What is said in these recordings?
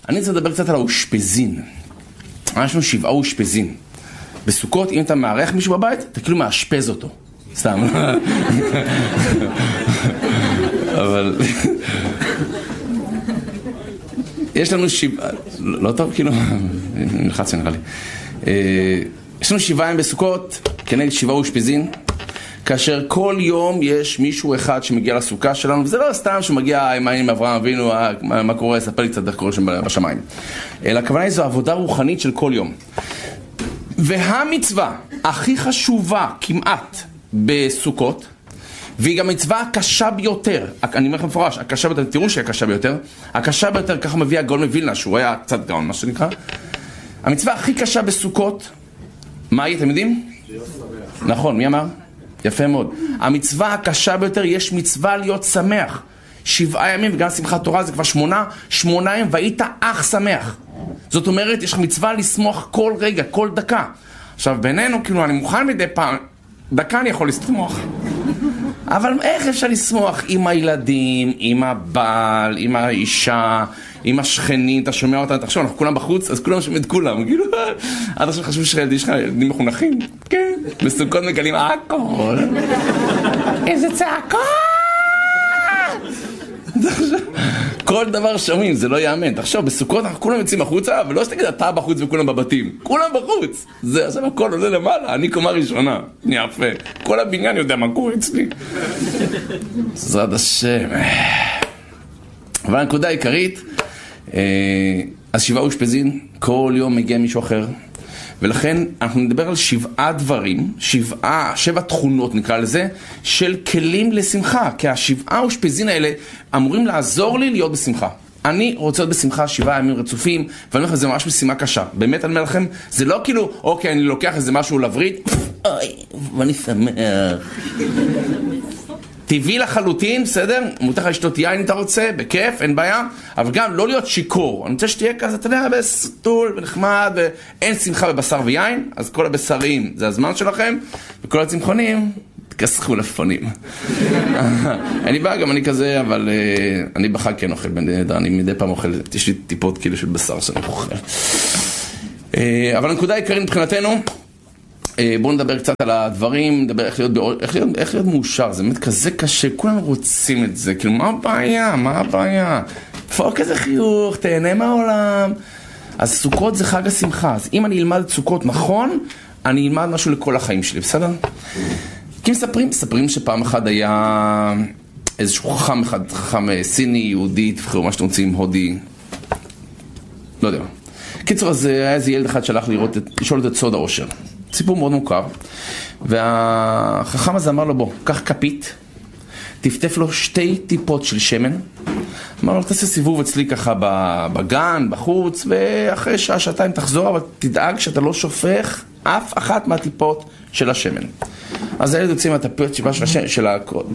אני רוצה לדבר קצת על האושפזין. יש לנו 7 אושפזין. בסוכות, אם אתה מארח מישהו בבית, אתה כאילו מאשפז אותו. סתם. אבל... יש לנו 7... לא טוב, כאילו... נלחץ נראה לי. יש לנו 7 ימים בסוכות, כנגד 7 אושפזין. כאשר כל יום יש מישהו אחד שמגיע לסוכה שלנו, וזה לא סתם שהוא מגיע עם אברהם אבינו, מה קורה, ספר לי קצת איך קורה שם בשמיים. אלא הכוונה היא זו עבודה רוחנית של כל יום. והמצווה הכי חשובה כמעט בסוכות, והיא גם מצווה הקשה ביותר, אני אומר לכם מפורש, הקשה ביותר, תראו שהיא הקשה ביותר, הקשה ביותר, ככה מביא הגאון מווילנה, שהוא היה קצת גאון, מה שנקרא. המצווה הכי קשה בסוכות, מה היא, אתם יודעים? נכון, מי אמר? יפה מאוד. המצווה הקשה ביותר, יש מצווה להיות שמח. 7 ימים, וגם שמחת תורה זה כבר 8 ימים, והיית אך שמח. זאת אומרת, יש לך מצווה לשמוח כל רגע, כל דקה. עכשיו, בינינו, כאילו, אני מוכן מדי פעם, דקה אני יכול לשמוח. אבל איך אפשר לשמוח עם הילדים, עם הבעל, עם האישה, עם השכנים, אתה שומע אותם, תחשוב, אנחנו כולם בחוץ, אז כולם שומעים את כולם, כאילו, עד עכשיו חשוב שילדים שלך, ילדים מחונכים, כן, בסוכות מגלים הכל, איזה צעקות! כל דבר שומעים, זה לא יאמן, תחשוב, בסוכות אנחנו כולם יוצאים החוצה, ולא שתגיד אתה בחוץ וכולם בבתים, כולם בחוץ, זה עכשיו הכל עולה למעלה, אני קומה ראשונה, אני יפה, כל הבניין יודע מה קורה אצלי. בעזרת השם. אבל הנקודה העיקרית, אז 7 אושפזין, כל יום מגיע מישהו אחר, ולכן אנחנו נדבר על 7 דברים, 7 תכונות נקרא לזה, של כלים לשמחה, כי 7 אושפזין האלה אמורים לעזור לי להיות בשמחה. אני רוצה להיות בשמחה 7 ימים רצופים, ואני אומר לכם, זה ממש משימה קשה. באמת אני אומר לכם, זה לא כאילו, אוקיי, אני לוקח איזה משהו לברית, אוי, ואני שמח. טבעי לחלוטין, בסדר? מותר לשתות יין אם אתה רוצה, בכיף, אין בעיה, אבל גם לא להיות שיקור. אני רוצה שתהיה כזה, אתה יודע, בסטול ונחמד, ואין שמחה בבשר ויין, אז כל הבשרים זה הזמן שלכם, וכל הצמחונים, תכסחו לפונים. אני בא, גם אני כזה, אבל אני בחג כן אוכל, אני מדי פעם אוכל, יש לי טיפות כאילו של בשר שאני אוכל. אבל הנקודה העיקרית מבחינתנו, בואו נדבר קצת על הדברים, נדבר איך להיות מאושר, זה באמת כזה קשה, כולם רוצים את זה, כאילו מה הבעיה? פוק איזה חיוך, תהנה מהעולם. אז סוכות זה חג השמחה, אז אם אני אלמד סוכות נכון, אני אלמד משהו לכל החיים שלי, בסדר? כי מספרים שפעם אחד היה איזשהו חכם סיני, יהודי, תבחרו מה שאתם רוצים, הודי, לא יודע. קיצור, אז היה איזה ילד אחד שהלך לשאול את סוד האושר. סיפור מאוד מוכר, והחכם הזה אמר לו, בוא, קח כפית, תפתף לו 2 טיפות של שמן, אמר לו, תעשה סיבוב אצלי ככה בגן, בחוץ, ואחרי שעה-שעתיים תחזור, אבל תדאג שאתה לא שופך אף אחת מהטיפות של השמן. אז הילד יוצא מהטיפות של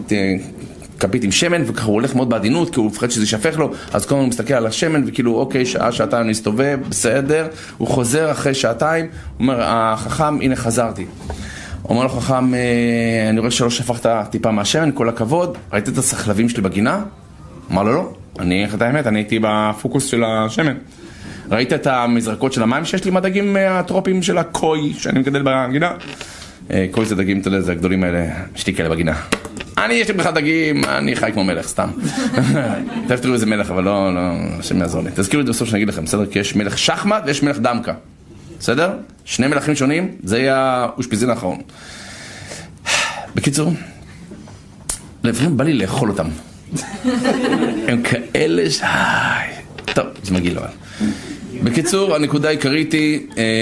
כפית עם שמן, וככה הוא הולך מאוד בעדינות, כי הוא מפחד שזה ישפך לו, אז כל הזמן הוא מסתכל על השמן, וכאילו, אוקיי, שעה-שעתיים אני מסתובב, בסדר, הוא חוזר אחרי 2 שעתיים, הוא אומר, החכם, הנה חזרתי. הוא אומר לו, חכם, אני רואה שלא שפכת טיפה מהשמן, כל הכבוד, ראית את הסחלבים שלי בגינה? אמר לו, לא, אני הייתי בפוקוס של השמן. ראית את המזרקות של המים שיש לי מהדגים הטרופים של הקוי, שאני מגדל בגינה? קוי זה דגים, אתה יודע, זה הגדולים האלה, שתי כאלה בגינה. יש לי בכלל דגים, אני חי כמו מלך, סתם. תכף תראו איזה מלך, אבל לא, השם יעזור לי. תזכירו את זה בסוף שאני אגיד לכם, בסדר? כי יש מלך שחמט ויש מלך דמקה. בסדר? 2 מלכים שונים, זה יהיה האושפזין האחרון. בקיצור, לפעמים בא לי לאכול אותם. הם כאלה טוב, זה מגיל אבל. בקיצור, הנקודה העיקרית היא...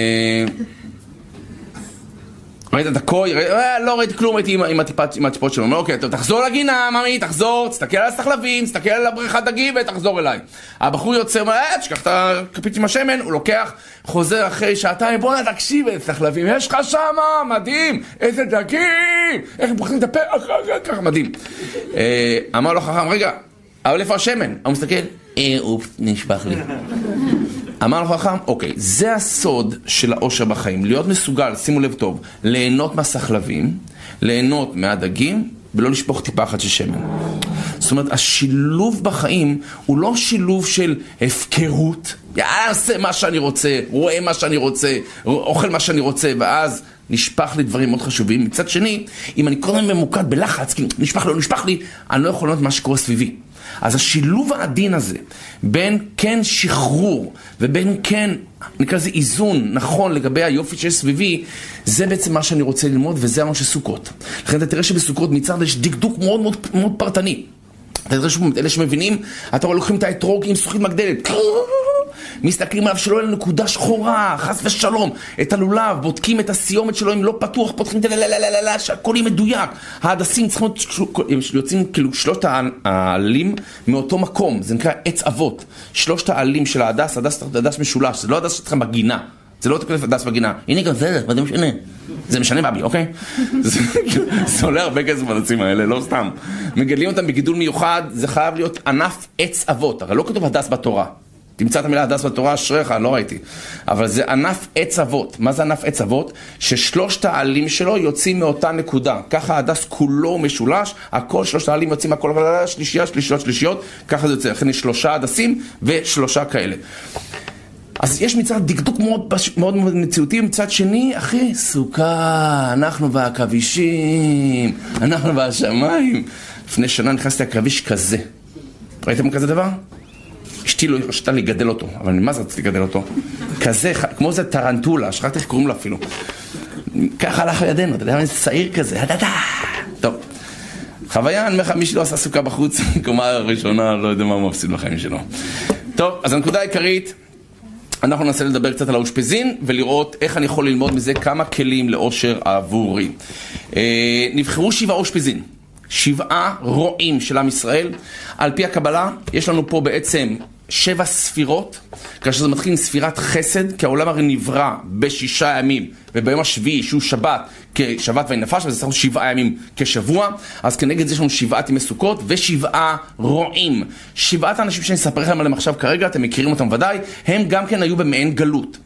ראית את הקוי? לא ראיתי כלום, הייתי עם הטיפות שלו. אוקיי, תחזור לגינה, ממי, תחזור, תסתכל על הסחלבים, תסתכל על הבריכת דגים ותחזור אליי. הבחור יוצא, תשכח את הכפית עם השמן, הוא לוקח, חוזר אחרי 2 שעתיים, בוא תקשיב את הסחלבים, יש לך שמה, מדהים, איזה דגים, איך הם פוחדים את הפה, ככה מדהים. אמר לו חכם, רגע, אבל איפה השמן? הוא מסתכל, אופס, נשפך לי. אמר לו חכם, אוקיי, זה הסוד של האושר בחיים, להיות מסוגל, שימו לב טוב, ליהנות מהסחלבים, ליהנות מהדגים, ולא לשפוך טיפה אחת של שמן. זאת אומרת, השילוב בחיים הוא לא שילוב של הפקרות. אעשה מה שאני רוצה, רואה מה שאני רוצה, אוכל מה שאני רוצה, ואז נשפך לי דברים מאוד חשובים. מצד שני, אם אני קודם ממוקד בלחץ, כי נשפך לי, אני לא יכול לראות מה שקורה סביבי. אז השילוב העדין הזה, בין כן שחרור, ובין כן, נקרא לזה איזון נכון לגבי היופי שיש סביבי, זה בעצם מה שאני רוצה ללמוד, וזה המון של סוכות. לכן אתה תראה שבסוכות מצד יש דקדוק מאוד מאוד, מאוד פרטני. אתה תראה שאלה שמבינים, אתה רואה לוקחים את האתרוג עם זכוכית מגדלת, מסתכלים עליו שלא יהיה נקודה שחורה, חס ושלום, את הלולב, בודקים את הסיומת שלו אם לא פתוח, פותחים את הללללללה, שהכל יהיה מדויק. ההדסים צריכים יוצאים כאילו שלושת העלים מאותו מקום, זה נקרא עץ אבות. שלושת העלים של ההדס, הדס משולש, זה לא הדס שצריך בגינה, זה לא תקלף הדס בגינה. הנה גם זה משנה. זה משנה בבי, אוקיי? זה עולה הרבה כסף בדסים האלה, לא סתם. מגדלים אותם בגידול מיוחד, זה חייב להיות ענף עץ אבות, הרי לא כתוב הדס בתורה. תמצא את המילה הדס בתורה, אשריך, לא ראיתי. אבל זה ענף עץ אבות. מה זה ענף עץ אבות? ששלושת העלים שלו יוצאים מאותה נקודה. ככה הדס כולו משולש, הכל שלושת העלים יוצאים מהכל, שלישיות, ככה זה יוצא. לכן יש 3 הדסים ו3 כאלה. אז יש מצד דקדוק מאוד מאוד מציאותי, מצד שני, אחי, סוכה, אנחנו והכבישים, אנחנו והשמיים. לפני שנה נכנסתי לכביש כזה. ראיתם כזה דבר? אשתי לא הרשתה לי לגדל אותו, אבל מה זה רציתי לגדל אותו? כזה, כמו זה טרנטולה, שכחתי איך קוראים לו אפילו. ככה הלך לידינו, אתה יודע, איזה צעיר כזה, טוב. חוויה, אני אומר לך, מי שלא עשה סוכה בחוץ, קומה הראשונה, לא יודע מה הוא מפסיד בחיים שלו. טוב, אז הנקודה העיקרית, אנחנו ננסה לדבר קצת על האושפזין, ולראות איך אני יכול ללמוד מזה כמה כלים לאושר עבורי. נבחרו 7 אושפזין. 7 רועים של עם ישראל. על פי הקבלה, יש לנו פה בעצם 7 ספירות, כאשר זה מתחיל עם ספירת חסד, כי העולם הרי נברא ב6 ימים, וביום השביעי, שהוא שבת, כשבת וינפש, וזה צריך 7 ימים כשבוע, אז כנגד זה יש לנו 7 ימי סוכות, ו7 רועים. 7 האנשים שאני אספר לכם עליהם עכשיו כרגע, אתם מכירים אותם ודאי, הם גם כן היו במעין גלות.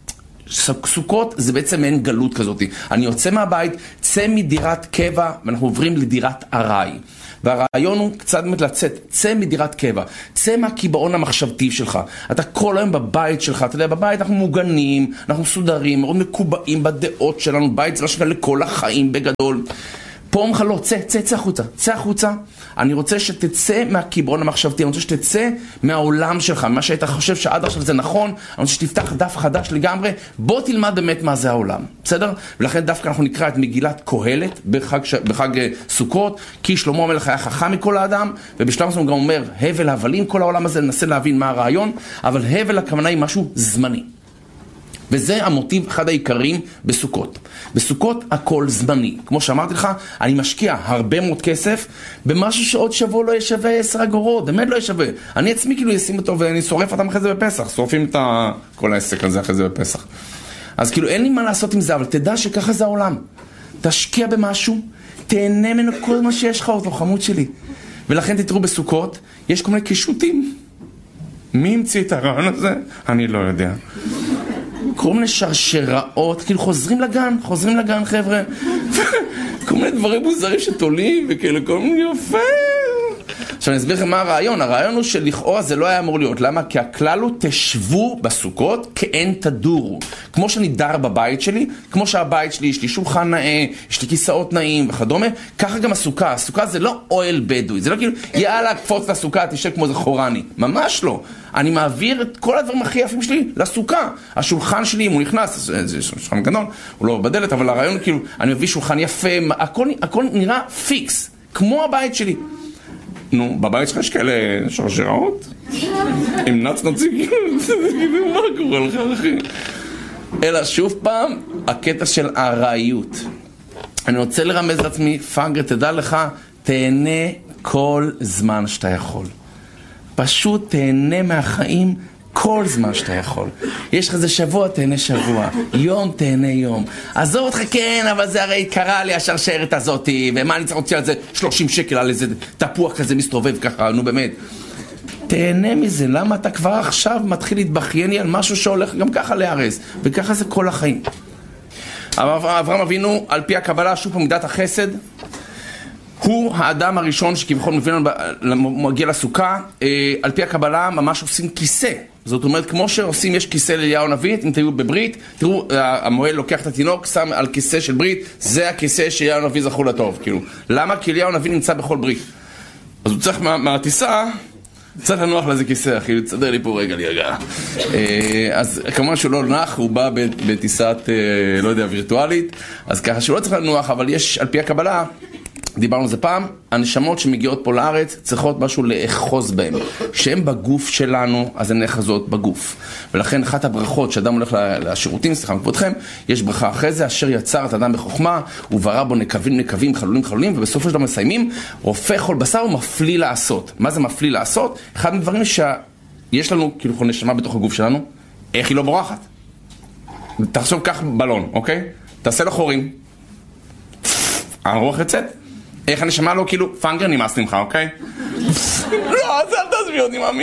סוכות זה בעצם מעין גלות כזאת. אני יוצא מהבית, צא מדירת קבע, ואנחנו עוברים לדירת ארעי. והרעיון הוא קצת לצאת, צא מדירת קבע, צא מהקיבעון המחשבתי שלך. אתה כל היום בבית שלך, אתה יודע, בבית אנחנו מוגנים, אנחנו מסודרים, מאוד מקובעים בדעות שלנו, בית זה משהו לכל החיים בגדול. פה אומרך לא, צא החוצה. אני רוצה שתצא מהקיבעון המחשבתי, אני רוצה שתצא מהעולם שלך, מה שהיית חושב שעד עכשיו זה נכון, אני רוצה שתפתח דף חדש לגמרי, בוא תלמד באמת מה זה העולם, בסדר? ולכן דווקא אנחנו נקרא את מגילת קהלת בחג סוכות, כי שלמה המלך היה חכם מכל האדם, ובשלב הזה הוא גם אומר, הבל הבלים כל העולם הזה, ננסה להבין מה הרעיון, אבל הבל הכוונה היא משהו זמני. וזה המוטיב אחד העיקרים בסוכות. בסוכות הכל זמני. כמו שאמרתי לך, אני משקיע הרבה מאוד כסף במשהו שעוד שבוע לא ישווה 10 אגורות, באמת לא ישווה. אני עצמי כאילו אשים אותו ואני שורף אותם אחרי זה בפסח. שורפים את כל העסק הזה אחרי זה בפסח. אז כאילו אין לי מה לעשות עם זה, אבל תדע שככה זה העולם. תשקיע במשהו, תהנה ממנו כל מה שיש לך אותו, חמוד שלי. ולכן תתראו בסוכות, יש כל מיני קישוטים. מי המציא את הרעיון הזה? אני לא יודע. כל מיני שרשראות, כאילו חוזרים לגן חבר'ה. כל מיני דברים מוזרים שתולים, וכאילו כל מיני יפה. עכשיו אני אסביר לכם מה הרעיון. הרעיון הוא שלכאורה זה לא היה אמור להיות. למה? כי הכלל הוא תשבו בסוכות כאין תדורו. כמו שאני דר בבית שלי, כמו שהבית שלי, יש לי שולחן נאה, יש לי כיסאות נאים וכדומה, ככה גם הסוכה. הסוכה זה לא אוהל בדואי. זה לא כאילו, יאללה, קפוץ לסוכה, תשב כמו זה חורני. ממש לא. אני מעביר את כל הדברים הכי יפים שלי לסוכה. השולחן שלי, אם הוא נכנס, זה שולחן גדול, הוא לא בדלת, אבל הרעיון כאילו, אני מביא שולחן יפה, הכל נראה פיקס, כמו הבית שלי. נו, בבית שלך יש כאלה שרשראות? עם נציג, מה קורה לך, אחי? אלא שוב פעם, הקטע של הרעיות. אני רוצה לרמז לעצמי, פאגר, תדע לך, תהנה כל זמן שאתה יכול. פשוט תהנה מהחיים כל זמן שאתה יכול. יש לך איזה שבוע, תהנה שבוע. יום, תהנה יום. עזוב אותך, כן, אבל זה הרי קרה לי השרשרת הזאת, ומה אני צריך להוציא על זה 30 שקל על איזה תפוח כזה מסתובב ככה, נו באמת. תהנה מזה, למה אתה כבר עכשיו מתחיל להתבכייני על משהו שהולך גם ככה להרס, וככה זה כל החיים. אברהם אבינו, על פי הקבלה, שוב פה מידת החסד, הוא האדם הראשון שכביכול מגיע לסוכה, על פי הקבלה ממש עושים כיסא. זאת אומרת, כמו שעושים, יש כיסא לאליהו הנביא, אם תראו בברית, תראו, המוהל לוקח את התינוק, שם על כיסא של ברית, זה הכיסא שאליהו הנביא זכו לטוב, כאילו. למה? כי אליהו הנביא נמצא בכל ברית. אז הוא צריך מהטיסה, צריך לנוח לזה כיסא, אחי, תסדר לי פה רגע להירגע. אז כמובן שהוא לא נח, הוא בא בטיסת, לא יודע, וירטואלית, אז ככה שהוא לא צריך לנוח, אבל יש, על פי הקבלה, דיברנו על זה פעם, הנשמות שמגיעות פה לארץ צריכות משהו לאחוז בהם. שהן בגוף שלנו, אז הן נאחזות בגוף. ולכן אחת הברכות שאדם הולך לשירותים, סליחה מכבודכם, יש ברכה אחרי זה, אשר יצר את האדם בחוכמה, וברא בו נקבים, חלולים, ובסופו של דבר מסיימים, רופא כל בשר ומפליא לעשות. מה זה מפליא לעשות? אחד מדברים שיש לנו, כאילו, נשמה בתוך הגוף שלנו, איך היא לא בורחת? תחשוב כך בלון, אוקיי? תעשה לו חורים. הרוח יצאת. איך הנשמה לו כאילו, פנגר נמאס ממך, אוקיי? לא, אז אל תעזבי אותי, מאמי.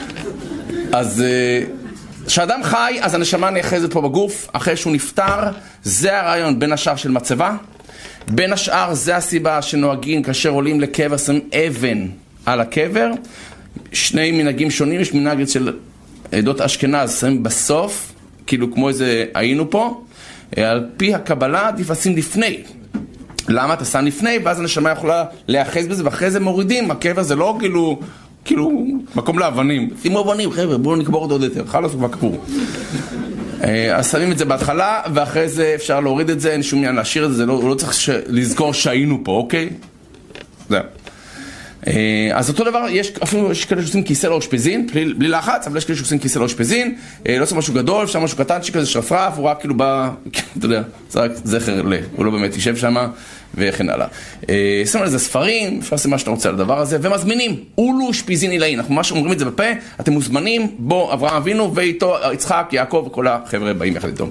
אז כשאדם חי, אז הנשמה נאחזת פה בגוף, אחרי שהוא נפטר, זה הרעיון בין השאר של מצבה. בין השאר, זה הסיבה שנוהגים כאשר עולים לקבר, שמים אבן על הקבר. שני מנהגים שונים, יש מנהג של עדות אשכנז, שמים בסוף, כאילו כמו איזה היינו פה. על פי הקבלה, עדיף לשים לפני. למה? אתה שם לפני, ואז הנשמה יכולה להיאחז בזה, ואחרי זה מורידים. הקבר זה לא כאילו מקום לאבנים. שימו אבנים, חבר'ה, בואו נקבור אותו עוד יותר. חלוס כבר כפור. אז שמים את זה בהתחלה, ואחרי זה אפשר להוריד את זה, אין שום עניין להשאיר את זה, הוא לא צריך לזכור שהיינו פה, אוקיי? זהו. אז אותו דבר, אפילו יש כאלה שעושים כיסא לאושפזין, בלי לחץ, אבל יש כאלה שעושים כיסא לאושפזין, לא עושה משהו גדול, אפשר משהו קטנצ'יק כזה שרפרף, הוא רק כאילו בא, אתה יודע, זה רק זכר הוא לא באמת יישב שם, וכן הלאה. שימו לזה ספרים, אפשר לעשות מה שאתה רוצה על הדבר הזה, ומזמינים, אולו אושפיזין עילאי, אנחנו ממש אומרים את זה בפה, אתם מוזמנים, בוא אברהם אבינו, ואיתו יצחק, יעקב, וכל החבר'ה באים יחד איתו.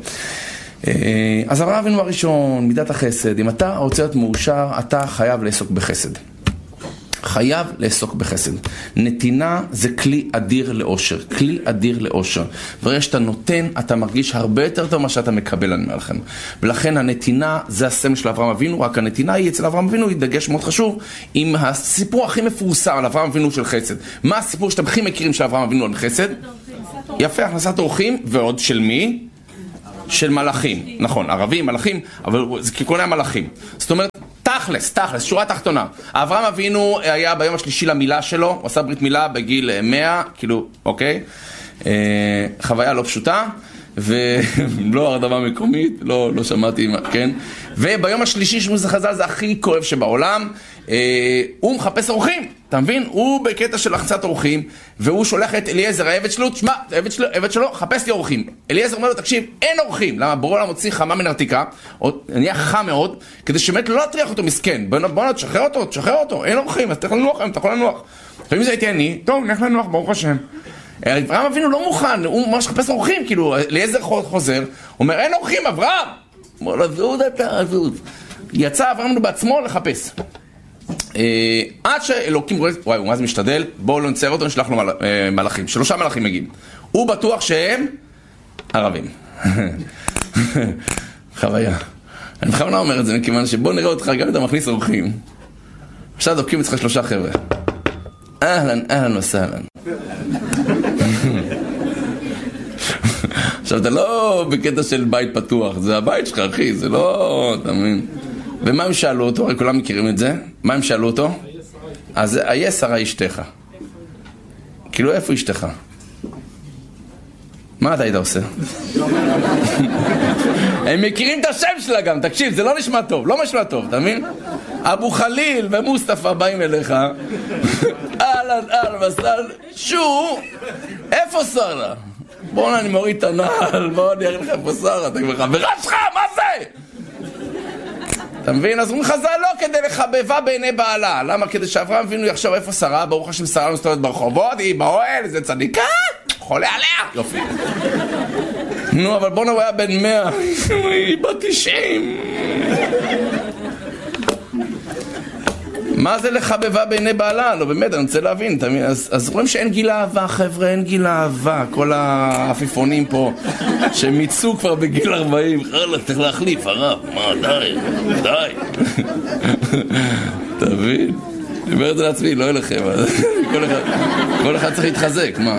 אז אברהם אבינו הראשון, מידת החסד, אם אתה רוצה להיות מאושר, אתה חייב לעסוק בחסד. חייב לעסוק בחסד. נתינה זה כלי אדיר לאושר, כלי אדיר לאושר. ברגע שאתה נותן, אתה מרגיש הרבה יותר טוב מה שאתה מקבל, אני אומר לכם. ולכן הנתינה זה הסמל של אברהם אבינו, רק הנתינה היא אצל אברהם אבינו, היא דגש מאוד חשוב, עם הסיפור הכי מפורסם על אברהם אבינו של חסד. מה הסיפור שאתם הכי מכירים של אברהם אבינו על חסד? יפה, הכנסת אורחים, ועוד של מי? של מלאכים. נכון, ערבים, מלאכים, אבל זה ככל המלאכים. זאת אומרת, תכלס, שורה תחתונה. אברהם אבינו היה ביום השלישי למילה שלו, הוא עשה ברית מילה בגיל 100, כאילו, אוקיי? חוויה לא פשוטה, ולא הרדמה מקומית, לא שמעתי, כן? וביום השלישי שמוז חז"ל זה הכי כואב שבעולם, הוא מחפש אורחים, אתה מבין? הוא בקטע של לחצת אורחים, והוא שולח את אליעזר, העבד שלו, תשמע, העבד שלו, חפש לי אורחים. אליעזר אומר לו, תקשיב, אין אורחים. למה? בורא עולם מוציא חמה מנרתיקה, נהיה חם מאוד, כדי שבאמת לא להטריח אותו מסכן. בוא תשחרר אותו, אין אורחים, אז תלך לנוח, אתה יכול לנוח. ואם זה הייתי אני, טוב, נלך לנוח, ברוך השם. אברהם אבינו לא מוכן, הוא ממש חפש אורחים, כאילו, אליעזר חוזר, אומר, אין אורחים, אברהם! אומר לו, יצא אברהם אבינו בעצמו לחפש. עד שאלוקים רואה, וואי, הוא מה זה משתדל, בואו לא נצייר אותו, נשלח לו מלאכים, 3 מלאכים מגיעים. הוא בטוח שהם ערבים. חוויה. אני בכוונה אומר את זה, מכיוון שבוא נראה אותך, גם אתה מכניס אורחים. עכשיו דוקאים אצלך 3 חבר'ה. אהלן וסהלן. עכשיו אתה לא בקטע של בית פתוח, זה הבית שלך אחי, זה לא, אתה מבין? ומה הם שאלו אותו? הרי כולם מכירים את זה. מה הם שאלו אותו? אז היה שרה אשתך. כאילו איפה אשתך? מה אתה היית עושה? הם מכירים את השם שלה גם, תקשיב, זה לא נשמע טוב, לא נשמע טוב, אתה מבין? אבו חליל ומוסטפא באים אליך. אהלן וסהלן, שו, איפה שרה? בואו אני מוריד את הנעל, בואו אני אראה לך איפה שרה, אתה כבר חברה שלך, מה זה? אתה מבין? אז הוא מחזר לא כדי לחבבה בעיני בעלה. למה? כדי שאברהם אבינו יחשוב איפה שרה, ברוך השם שרה מסתובבת ברחובות, היא באוהל, איזה צדיקה, חולה עליה, יופי. נו, אבל בואו נראה בן 100, היא בת 90. מה זה לחבבה בעיני בעלה? לא, באמת, אני רוצה להבין. אז רואים שאין גיל אהבה, חבר'ה, אין גיל אהבה. כל האפיפונים פה, שמיצו כבר בגיל 40. חלק, צריך להחליף, הרב. מה, די. תבין? אני אומר את זה לעצמי, לא אליכם. כל אחד צריך להתחזק, מה?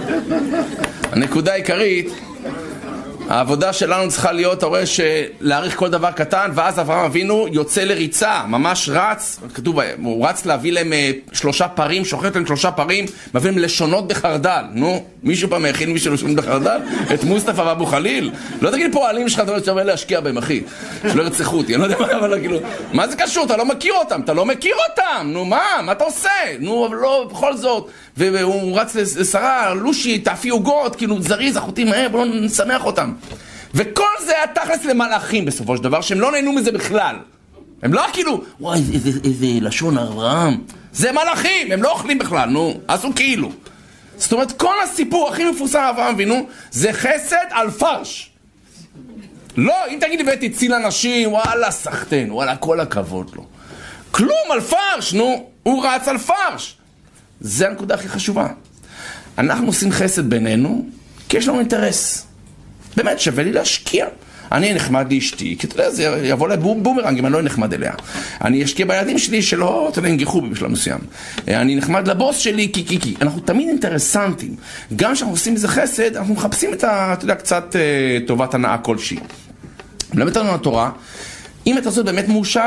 הנקודה העיקרית, העבודה שלנו צריכה להיות, אתה רואה, להעריך כל דבר קטן, ואז אברהם אבינו יוצא לריצה, ממש רץ, כתוב, הוא רץ להביא להם 3 פרים, שוחט להם 3 פרים, מביא להם לשונות בחרדל. נו, מישהו פעם הכין מישהו לשונות בחרדל? את מוסטפא ואבו חליל? לא תגיד פה העלים שלך, אתה לא שווה להשקיע בהם, אחי, שלא ירצחו אותי, אני לא יודע מה, אבל כאילו, מה זה קשור? אתה לא מכיר אותם, נו מה אתה עושה? נו, אבל לא, בכל זאת, והוא רץ לשרה, לושי, תאפי עוגות, כאילו, זריז, אחותי מהר, בואו נשמח אותם. וכל זה היה תכלס למלאכים בסופו של דבר, שהם לא נהנו מזה בכלל. הם לא כאילו, וואי, איזה לשון אברהם. זה מלאכים, הם לא אוכלים בכלל, נו, עשו כאילו. זאת אומרת, כל הסיפור הכי מפורסם אברהם אבינו, זה חסד על פרש. לא, אם תגיד לי ותציל אנשים, וואלה, סחטן, וואלה, כל הכבוד לו. כלום על פרש, נו, הוא רץ על פרש. זה הנקודה הכי חשובה. אנחנו עושים חסד בינינו, כי יש לנו אינטרס. באמת, שווה לי להשקיע. אני נחמד לאשתי, כי אתה יודע, זה יבוא לה בומרנג אם אני לא נחמד אליה. אני אשקיע בילדים שלי שלא, אתה יודע, ינגחו בשלב מסוים. אני נחמד לבוס שלי, כי. אנחנו תמיד אינטרסנטים. גם כשאנחנו עושים איזה חסד, אנחנו מחפשים את אתה יודע, קצת טובת הנאה כלשהי. מלמד לנו התורה, אם אתה עושה באמת מאושר,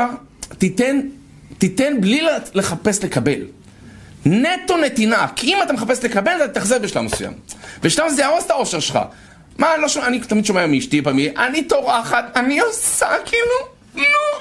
תיתן בלי לחפש לקבל. נטו נתינה, כי אם אתה מחפש לקבל, אתה תחזר בשלב מסוים. בשלב זה יהרוס את האושר שלך. מה, אני תמיד שומע מאשתי פעמי, אני טורחת, אני עושה כאילו,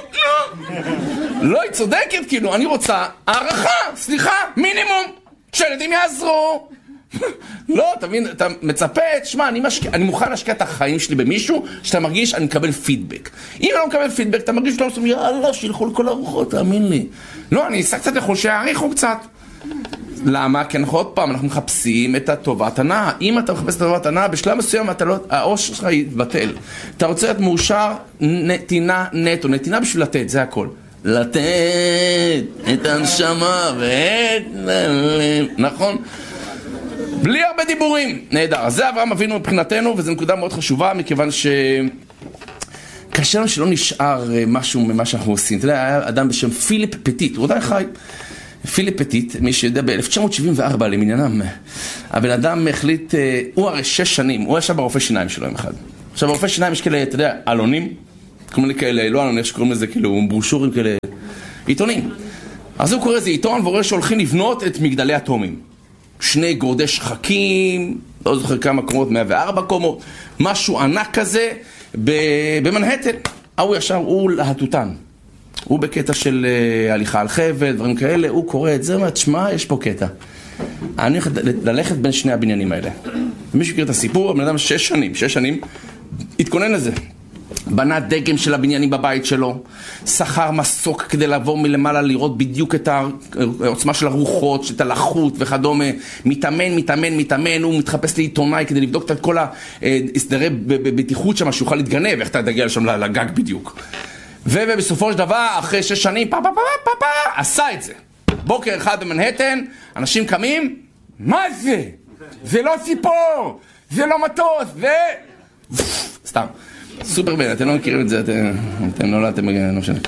לא, היא צודקת כאילו, אני רוצה הערכה, סליחה, מינימום, שילדים יעזרו. לא, תבין, אתה מצפה, תשמע, אני מוכן להשקיע את החיים שלי במישהו, שאתה מרגיש, אני מקבל פידבק. אם אני לא מקבל פידבק, אתה מרגיש שאתה עושה, יאללה, שילכו לכל ארוחות, תאמין לי. לא, אני אעשה קצת לחול, שיעריכו קצת. למה? כי אנחנו עוד פעם, אנחנו מחפשים את הטובת הנאה. אם אתה מחפש את הטובת הנאה, בשלב מסוים האושר שלך יתבטל. אתה רוצה להיות מאושר, נתינה נטו. נתינה בשביל לתת, זה הכל. לתת את הנשמה ואת ללב. נכון? בלי הרבה דיבורים. נהדר. אז זה אברהם אבינו מבחינתנו, וזו נקודה מאוד חשובה, מכיוון קשה לנו שלא נשאר משהו ממה שאנחנו עושים. אתה יודע, היה אדם בשם פיליפ פטיט, הוא עדיין חי. פיליפ פטיט, מי שיודע, ב-1974 למניינם, הבן אדם החליט, הוא הרי 6 שנים, הוא ישב ברופא שיניים שלו עם אחד. עכשיו ברופא שיניים יש כאלה, אתה יודע, אלונים, כל מיני כאלה, לא אלונים, שקוראים לזה כאילו ברושורים כאלה, עיתונים. אז הוא קורא איזה עיתון ורואה שהולכים לבנות את מגדלי אטומים. 2 גורדי שחקים, לא זוכר כמה קומות, 104 קומות, משהו ענק כזה, במנהטן. הוא ישר, הוא להטוטן. הוא בקטע של הליכה על חבל, דברים כאלה, הוא קורא את זה, אומר, תשמע, יש פה קטע. אני הולך ללכת בין שני הבניינים האלה. מישהו מכיר את הסיפור, הבן אדם 6 שנים, התכונן לזה. בנה דגם של הבניינים בבית שלו, שכר מסוק כדי לבוא מלמעלה לראות בדיוק את העוצמה של הרוחות, את הלחות וכדומה, מתאמן, הוא מתחפש לעיתונאי כדי לבדוק את כל ההסדרי בטיחות שם, שיוכל להתגנב, איך אתה תגיע לשם לגג בדיוק. ובסופו של דבר, אחרי 6 שנים, עשה את זה. בוקר אחד במנהטן, אנשים קמים, מה זה? זה לא ציפור, זה לא מטוס, סתם. סופרמן, אתם לא מכירים את זה, אתם נולדתם, לא משנה.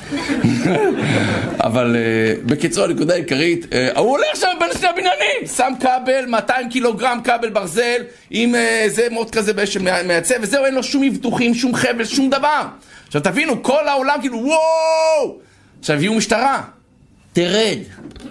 אבל בקיצור, הנקודה העיקרית, הוא הולך שם בין שני הבניינים, שם כבל, 200 קילוגרם כבל ברזל, עם זה מוט כזה שמייצב, וזהו, אין לו שום מבטוחים, שום חבל, שום דבר. עכשיו תבינו, כל העולם כאילו, וואו! עכשיו הביאו משטרה, תרד.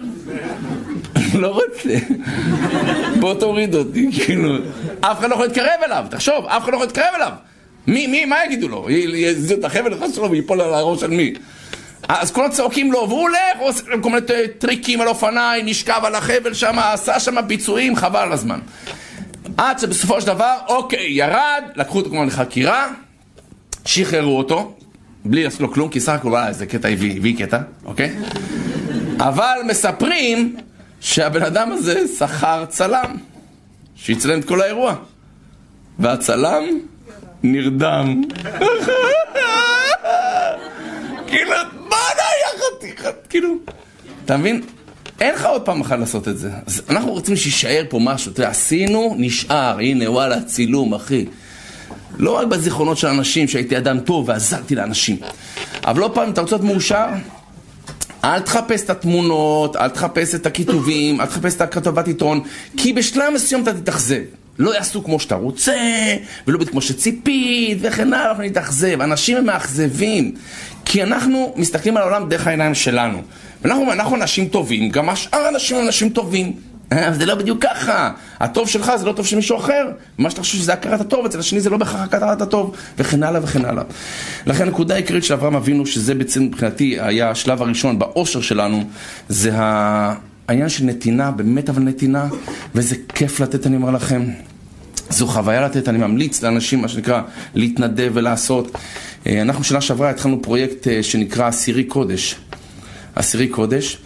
לא רוצה. בוא תוריד אותי, כאילו. אף אחד לא יכול להתקרב אליו, תחשוב, אף אחד לא יכול להתקרב אליו. מה יגידו לו? יזיזו את החבל אחד שלו ויפול על הראש על מי? אז כולם צועקים לו, והוא הולך, הוא עושה כל מיני טריקים על אופניים, נשכב על החבל שם, עשה שם ביצועים, חבל על הזמן. עד שבסופו של דבר, אוקיי, ירד, לקחו אותו כמובן לחקירה, שחררו אותו, בלי לעשות לו כלום, כי סך הכל, זה קטע הביא קטע, אוקיי? אבל מספרים שהבן אדם הזה שכר צלם, שיצלם את כל האירוע. והצלם נרדם. כאילו, מה היה חתיכת? כאילו, אתה מבין? אין לך עוד פעם אחת לעשות את זה. אז אנחנו רוצים שישאר פה משהו. אתה יודע, עשינו, נשאר. הנה, וואלה, צילום, אחי. לא רק בזיכרונות של אנשים שהייתי אדם טוב ועזרתי לאנשים. אבל לא פעם, אתה רוצה להיות מאושר? אל תחפש את התמונות, אל תחפש את הכיתובים, אל תחפש את הכתבת עיתון, כי בשלב מסוים אתה תתאכזב. לא יעשו כמו שאתה רוצה, ולא כמו שציפית, וכן הלאה, אנחנו נתאכזב. אנשים הם מאכזבים, כי אנחנו מסתכלים על העולם דרך העיניים שלנו. ואנחנו אנשים טובים, גם השאר אנשים הם אנשים טובים. זה לא בדיוק ככה. הטוב שלך זה לא טוב של מישהו אחר. מה שאתה חושב שזה הכרת הטוב, אצל השני זה לא בהכרח הכרת הטוב, וכן הלאה וכן הלאה. לכן הנקודה העיקרית של אברהם אבינו, שזה בעצם מבחינתי היה השלב הראשון באושר שלנו, זה העניין של נתינה, באמת אבל נתינה, וזה כיף לתת, אני אומר לכם. זו חוויה לתת, אני ממליץ לאנשים, מה שנקרא, להתנדב ולעשות. אנחנו שנה שעברה התחלנו פרויקט שנקרא עשירי קודש. עשירי קודש,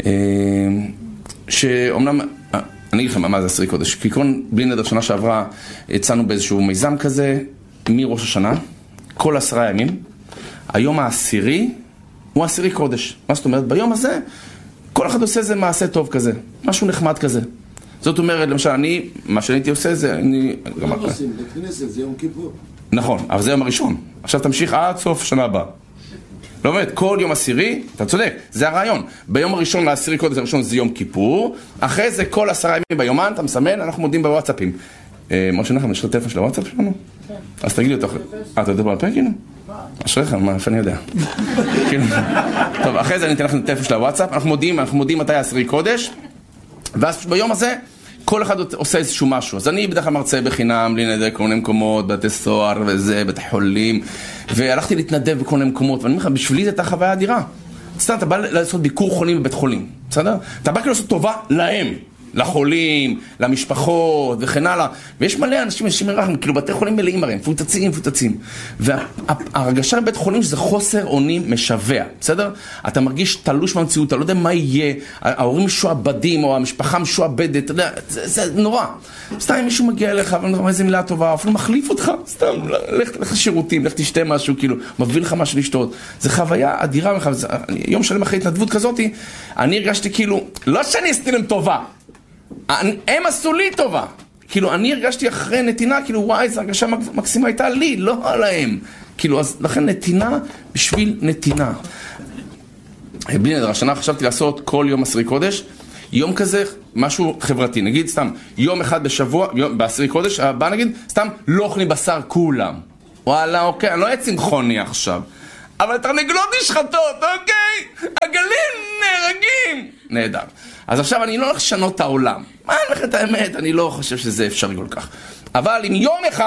שאומנם, אני אגיד לכם מה זה עשירי קודש, כי כאן בלי נדר שנה שעברה יצאנו באיזשהו מיזם כזה, מראש השנה, כל 10 ימים, היום העשירי הוא עשירי קודש. מה זאת אומרת? ביום הזה, כל אחד עושה איזה מעשה טוב כזה, משהו נחמד כזה. זאת אומרת, למשל, מה שאני הייתי עושה זה, לא עושים, בכנסת, זה יום כיפור. נכון, אבל זה יום הראשון. עכשיו תמשיך עד סוף שנה הבאה. לא באמת, כל יום עשירי, אתה צודק, זה הרעיון. ביום הראשון לעשירי קודש הראשון זה יום כיפור, אחרי זה כל 10 ימים ביומן, אתה מסמן, אנחנו מודים בוואטסאפים. משה נחם, יש לך טלפון של הוואטסאפ שלנו? אז תגיד לי אותו. אתה יודע בעל פה, כאילו? אשריך, מה, איפה אני יודע? טוב, אחרי זה אני אתן לכם את הטלפון של הוואטסאפ, אנחנו מודים מתי עשירי קודש, ואז ביום הזה, כל אחד עושה איזשהו משהו. אז אני בדרך כלל מרצה בחינם, בלי נדר, כל מיני מקומות, בתי סוהר וזה, בתי חולים, והלכתי להתנדב בכל מיני מקומות, ואני אומר לך, בשבילי זה הייתה חוויה אדירה. בסדר, אתה בא לעשות ביקור חולים בבית חולים, בסדר? אתה בא כאילו לעשות טובה להם, לחולים, למשפחות וכן הלאה. ויש מלא אנשים מרחם, כאילו בתי חולים מלאים הרי, מפוצצים. וההרגשה בבית חולים שזה חוסר אונים משווע, בסדר? אתה מרגיש תלוש מהמציאות, אתה לא יודע מה יהיה, ההורים משועבדים או המשפחה משועבדת, אתה יודע, זה נורא. סתם אם מישהו מגיע אליך, ואומר איזה מילה טובה, אפילו מחליף אותך, סתם, לך לשירותים, לך תשתה משהו, כאילו, מביא לך משהו לשתות. זה חוויה אדירה, יום שלם אחרי התנדבות כזאת, אני הרגשתי כאילו, לא שאני עשיתי להם טובה, הם עשו לי טובה. כאילו, אני הרגשתי אחרי נתינה, כאילו, וואי, זו הרגשה מקסימה הייתה לי, לא עליהם. כאילו, אז לכן נתינה בשביל נתינה. בלי נדר, השנה חשבתי לעשות כל יום עשירי קודש, יום כזה, משהו חברתי. נגיד, סתם, יום אחד בשבוע, בעשירי קודש, הבא נגיד, סתם, לא אוכלים בשר כולם. וואלה, אוקיי, אני לא אהיה צמחוני עכשיו. אבל תרנגולות נשחטות, אוקיי? הגלים נהרגים. נהדר. אז עכשיו אני לא הולך לשנות את העולם. מה אני הולך את האמת? אני לא חושב שזה אפשרי כל כך. אבל אם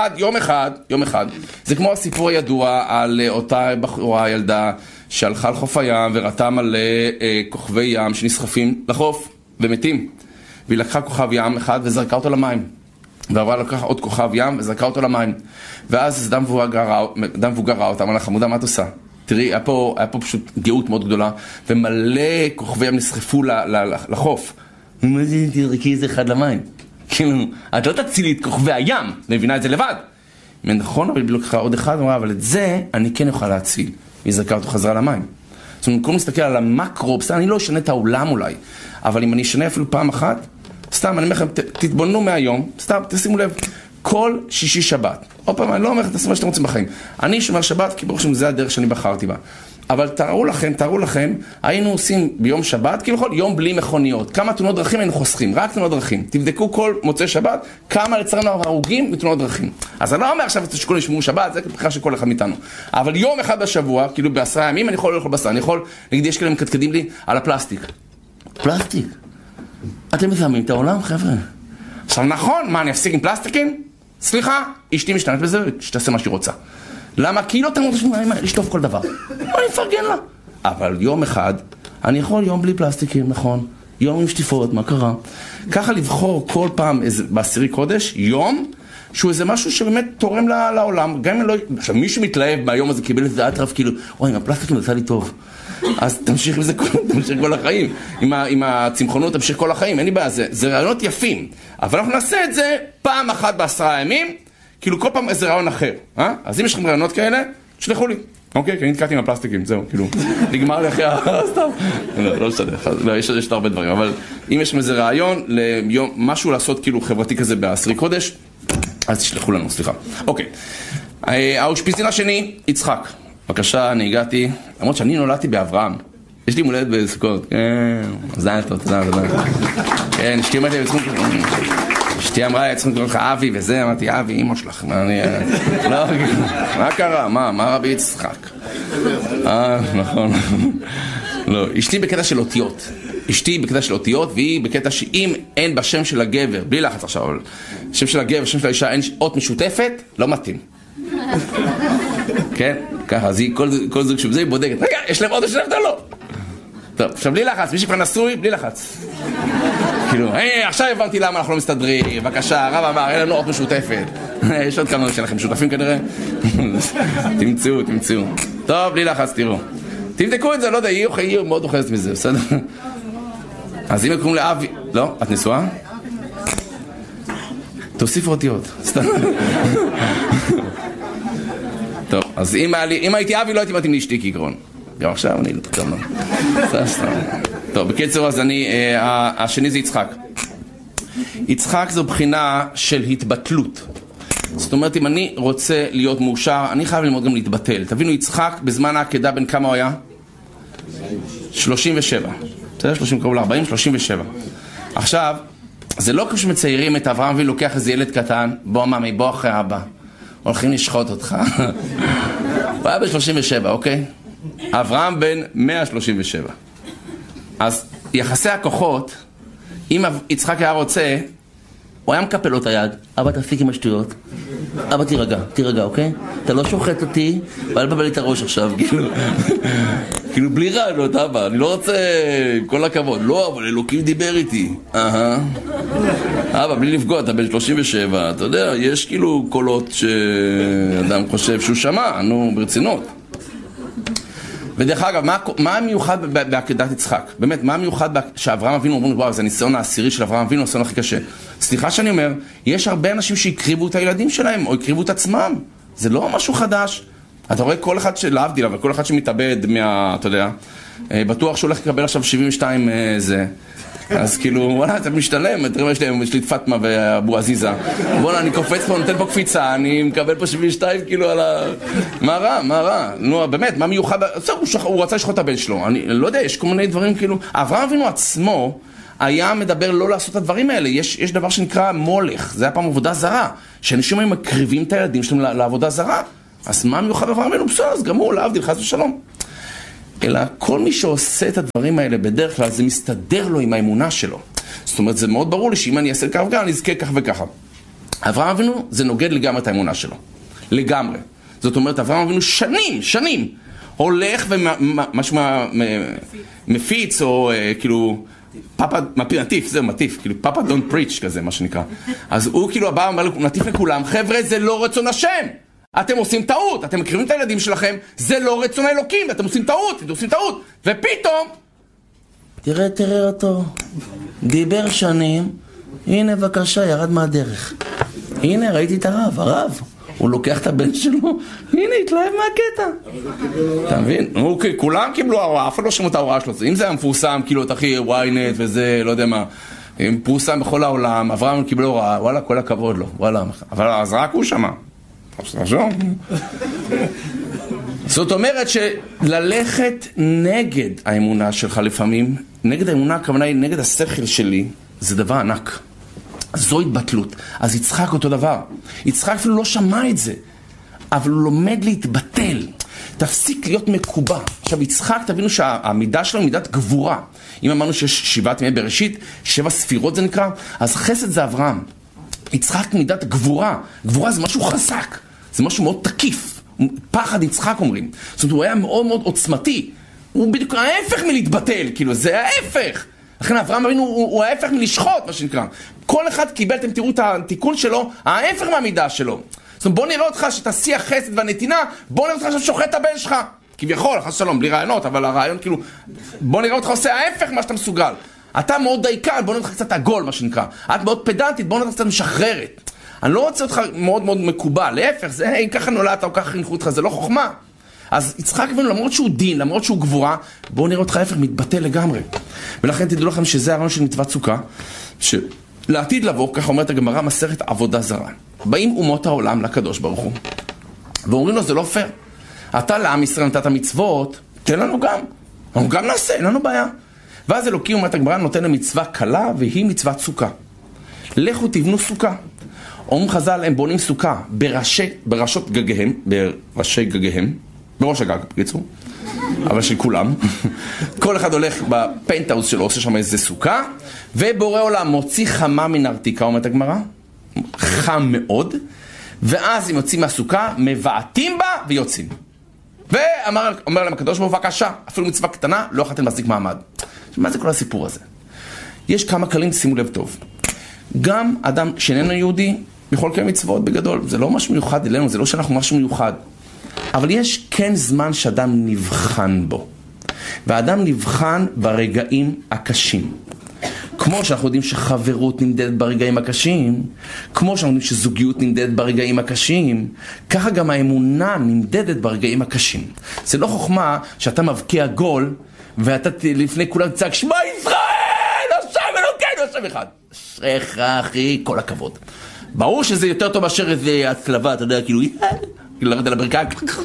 יום אחד, זה כמו הסיפור הידוע על אותה בחורה ילדה שהלכה על חוף הים וראתה מלא כוכבי ים שנסחפים לחוף ומתים. והיא לקחה כוכב ים אחד וזרקה אותו למים. ועברה לקחה עוד כוכב ים וזרקה אותו למים. ואז דם מבוגר ראה אותה, אמר לה, חמודה, מה את עושה? תראי, היה פה פשוט גאות מאוד גדולה, ומלא כוכבי ים נסחפו לחוף. מה זה, תרקי איזה אחד למים? כאילו, את לא תצילי את כוכבי הים, מבינה את זה לבד. נכון, אבל היא לקחה עוד אחד, אמרה, אבל את זה אני כן אוכל להציל. היא זרקה אותו חזרה למים. זאת אומרת, במקום להסתכל על המקרו, בסדר, אני לא אשנה את העולם אולי, אבל אם אני אשנה אפילו פעם אחת, סתם, אני אומר לכם, תתבוננו מהיום, סתם, תשימו לב, כל שישי שבת. עוד פעם, אני לא אומר, תעשו מה שאתם רוצים בחיים. אני שומר שבת, כי ברוך שם זה הדרך שאני בחרתי בה. אבל תארו לכם, היינו עושים ביום שבת, כביכול יום בלי מכוניות. כמה תאונות דרכים היינו חוסכים? רק תאונות דרכים. תבדקו כל מוצאי שבת, כמה לצערנו הרוגים בתאונות דרכים. אז אני לא אומר עכשיו שכולם ישמעו שבת, זה בחירה של כל אחד מאיתנו. אבל יום אחד בשבוע, כאילו ב10 ימים, אני יכול לאכול בשר. אני יכול, נגיד, יש כאלה מקדקדים לי על הפלסטיק. פלסטיק. אתם מזהמים את העולם, חבר'ה. עכשיו נכון, מה, אני אפסיק עם פלסטיקים? סליחה, אשתי משתנת בזה, שתעשה מה שהיא רוצה. למה? כי לא תמות לשטוף כל דבר. אני מפרגן לה. אבל יום אחד, אני יכול יום בלי פלסטיקים, נכון? יום עם שטיפות, מה קרה? ככה לבחור כל פעם בעשירי קודש, יום, שהוא איזה משהו שבאמת תורם לעולם. גם אם לא... עכשיו, מישהו מתלהב מהיום הזה, קיבל איזה אטרף, כאילו, אוי, עם הפלסטיקים עשה לי טוב. אז תמשיך עם זה תמשיך כל החיים. עם הצמחונות תמשיך כל החיים, אין לי בעיה. זה רעיונות יפים. אבל אנחנו נעשה את זה פעם אחת ב10 ימים, כאילו כל פעם איזה רעיון אחר. אז אם יש לכם רעיונות כאלה, תשלחו לי. אוקיי, כי אני נתקעתי עם הפלסטיקים, זהו, כאילו, נגמר לי אחרי סתם. לא משנה, יש הרבה דברים, אבל אם יש איזה רעיון, משהו לעשות כאילו חברתי כזה בעשרי קודש, אז תשלחו לנו, סליחה. אוקיי, האושפיזין השני, יצחק. בבקשה, אני הגעתי, למרות שאני נולדתי באברהם. יש לי מולדת בסוכות. כן, מזל טוב, תודה. כן, אשתי אמרתי לי בצחוק, אשתי אמרה לי, צריכים לקרוא לך אבי וזה, אמרתי, אבי, אמא שלך. מה קרה? מה רבי יצחק? נכון. לא, אשתי בקטע של אותיות. אשתי בקטע של אותיות, והיא בקטע שאם אין בשם של הגבר, בלי לחץ עכשיו, אבל שם של הגבר, שם של האישה, אין אות משותפת, לא מתאים. כן? ככה, אז כל זוג שזה היא בודקת. רגע, יש להם אות משותפת או לא? טוב, עכשיו בלי לחץ, מי שכבר נשוי, בלי לחץ. כאילו, עכשיו הבנתי למה אנחנו לא מסתדרים, בבקשה, הרב אמר, אין לנו אות משותפת. יש עוד כמה שלכם שותפים כנראה. תמצאו. טוב, בלי לחץ, תראו. תבדקו את זה, לא יודע, היא מאוד אוחזת מזה, בסדר? אז אם יקוראים לאבי... לא? את נשואה? תוסיף אותיות, סתם. טוב, אז אם הייתי אבי, לא הייתי מתאים לאשתי כעקרון. גם עכשיו אני לא... סתם. טוב, בקיצור, אז השני זה יצחק. יצחק זו בחינה של התבטלות. זאת אומרת, אם אני רוצה להיות מאושר, אני חייב ללמוד גם להתבטל. תבינו, יצחק בזמן העקדה בין כמה הוא היה? 37. בסדר? 30 קרוב ל-40, 37. עכשיו, זה לא כמו שמציירים את אברהם אבינו לוקח איזה ילד קטן, בוא ממי, בוא אחרי אבא. הולכים לשחוט אותך. הוא היה ב-37, אוקיי? אברהם בן 137. אז יחסי הכוחות, אם יצחק היה רוצה, הוא היה מקפל לו את היד. אבא, תפסיק עם השטויות. אבא, תירגע, אוקיי? אתה לא שוחט אותי, ואל לבלבל לי את הראש עכשיו, כאילו בלי רעיונות, אבא, אני לא רוצה, עם כל הכבוד. לא, אבל אלוקים דיבר איתי. אבא, בלי לפגוע, אתה בן 37, אתה יודע, יש כאילו קולות שאדם חושב שהוא שמע, נו, ברצינות. ודרך אגב, מה המיוחד בעקדת יצחק? באמת, מה המיוחד שאברהם אבינו אומרים, וואו, זה הניסיון העשירי של אברהם אבינו, הניסיון הכי קשה. סליחה שאני אומר, יש הרבה אנשים שהקריבו את הילדים שלהם, או הקריבו את עצמם. זה לא משהו חדש. אתה רואה כל אחד להבדיל, אבל כל אחד שמתאבד אתה יודע, בטוח שהולך לקבל עכשיו 72 זה. אז כאילו, וואלה, אתה משתלם, תראה, יש לי את פטמה ואבו עזיזה. וואלה, אני קופץ פה, נותן פה קפיצה, אני מקבל פה 72 כאילו על ה... מה רע? נו, באמת, מה מיוחד? הוא רצה לשחוט את הבן שלו. אני לא יודע, יש כל מיני דברים כאילו... אברהם אבינו עצמו היה מדבר לא לעשות את הדברים האלה. יש דבר שנקרא מולך, זה היה פעם עבודה זרה, שאנשים היו מקריבים את הילדים שלהם לעבודה זרה. אז מה מיוחד אברהם אבינו? בסדר, אז גם הוא, להבדיל, חס ושלום. אלא כל מי שעושה את הדברים האלה בדרך כלל זה מסתדר לו עם האמונה שלו. זאת אומרת, זה מאוד ברור לי שאם אני אעשה כך וכך, אני אזכה כך וככה. אברהם אבינו זה נוגד לגמרי את האמונה שלו. לגמרי. זאת אומרת, אברהם אבינו שנים, הולך ומשהו מפיץ או כאילו, מטיף, כאילו פאפה don't preach כזה, מה שנקרא. אז הוא כאילו הבא אומר, נטיף לכולם, חבר'ה, זה לא רצון השם. אתם עושים טעות, אתם מקריבים את הילדים שלכם, זה לא רצון האלוקים, אתם עושים טעות, ופתאום... תראה אותו, דיבר שנים, הנה בבקשה, ירד מהדרך. הנה, ראיתי את הרב, הוא לוקח את הבן שלו, הנה, התלהב מהקטע. אתה מבין? כולם קיבלו ההוראה, אף אחד לא שמעו את ההוראה שלו. אם זה היה מפורסם, כאילו, את אחי, וויינט וזה, לא יודע מה, פורסם בכל העולם, אברהם קיבל הוראה, וואלה, כל הכבוד לו, וואלה. אבל אז רק הוא שמע. זאת אומרת שללכת נגד האמונה שלך לפעמים, נגד האמונה, הכוונה היא נגד השכל שלי, זה דבר ענק. זו התבטלות. אז יצחק אותו דבר. יצחק אפילו לא שמע את זה, אבל הוא לומד להתבטל. תפסיק להיות מקובע. עכשיו יצחק, תבינו שהמידה שלו היא מידת גבורה. אם אמרנו שיש 7 ימי בראשית, 7 ספירות זה נקרא, אז חסד זה אברהם. יצחק מידת גבורה. גבורה זה משהו חזק. זה משהו מאוד תקיף. פחד יצחק אומרים. זאת אומרת, הוא היה מאוד מאוד עוצמתי. הוא בדיוק ההפך מלהתבטל. כאילו, זה ההפך. לכן אברהם אבינו הוא ההפך מלשחוט, מה שנקרא. כל אחד קיבל, אתם תראו את התיקון שלו, ההפך מהמידה שלו. זאת אומרת, בוא נראה אותך שתעשי החסד והנתינה, בוא נראה אותך עכשיו שוחט את הבן שלך. כביכול, חס ושלום, בלי רעיונות, אבל הרעיון כאילו, בוא נראה אותך עושה ההפך מה שאתה מסוגל. אתה מאוד דייקן, בוא נראה אותך קצת עגול, מה שנקרא. את מאוד פדנטית, בוא נראה אותך קצת משחררת. אני לא רוצה אותך מאוד מאוד מקובל, להפך, זה, אם ככה נולדת או ככה חינכו אותך, זה לא חוכמה. אז יצחק אבינו, למרות שהוא דין, למרות שהוא גבורה, בואו נראה אותך ההפך, מתבטא לגמרי. ולכן תדעו לכם שזה הרעיון של מצוות סוכה, שלעתיד לבוא, ככה אומרת הגמרא, מסכת עבודה זרה. באים אומות העולם לקדוש ברוך הוא, ואומרים לו, זה לא פייר. אתה לעם ישראל נתת מצוות, תן לנו גם. אנחנו גם נעשה, אין לנו בעיה. ואז אלוקים אומרת הגמרא, נותן למצווה קלה, והיא מצוות סוכה. לכו תבנו סוכה. אומרים חז"ל, הם בונים סוכה בראשות גגיהם, בראש הגג, בקיצור, אבל של כולם. כל אחד הולך בפנטהאוס שלו, עושה שם איזה סוכה, ובורא עולם מוציא חמה מן ארתיקה, אומרת הגמרא, חם מאוד, ואז הם יוצאים מהסוכה, מבעטים בה ויוצאים. ואומר להם הקדוש ברוך הוא, בבקשה, אפילו מצווה קטנה, לא יכולתם להחזיק מעמד. מה זה כל הסיפור הזה? יש כמה כללים, שימו לב טוב. גם אדם שאיננו יהודי יכול לקיים מצוות בגדול, זה לא משהו מיוחד אלינו, זה לא שאנחנו משהו מיוחד. אבל יש כן זמן שאדם נבחן בו. והאדם נבחן ברגעים הקשים. כמו שאנחנו יודעים שחברות נמדדת ברגעים הקשים, כמו שאנחנו יודעים שזוגיות נמדדת ברגעים הקשים, ככה גם האמונה נמדדת ברגעים הקשים. זה לא חוכמה שאתה מבקיע גול, ואתה לפני כולם תצעק, שמע ישראל, השם אלוקינו, השם אחד. אשריך אחי, כל הכבוד. ברור שזה יותר טוב מאשר איזה הצלבה, אתה יודע, כאילו לרד על הברכיים.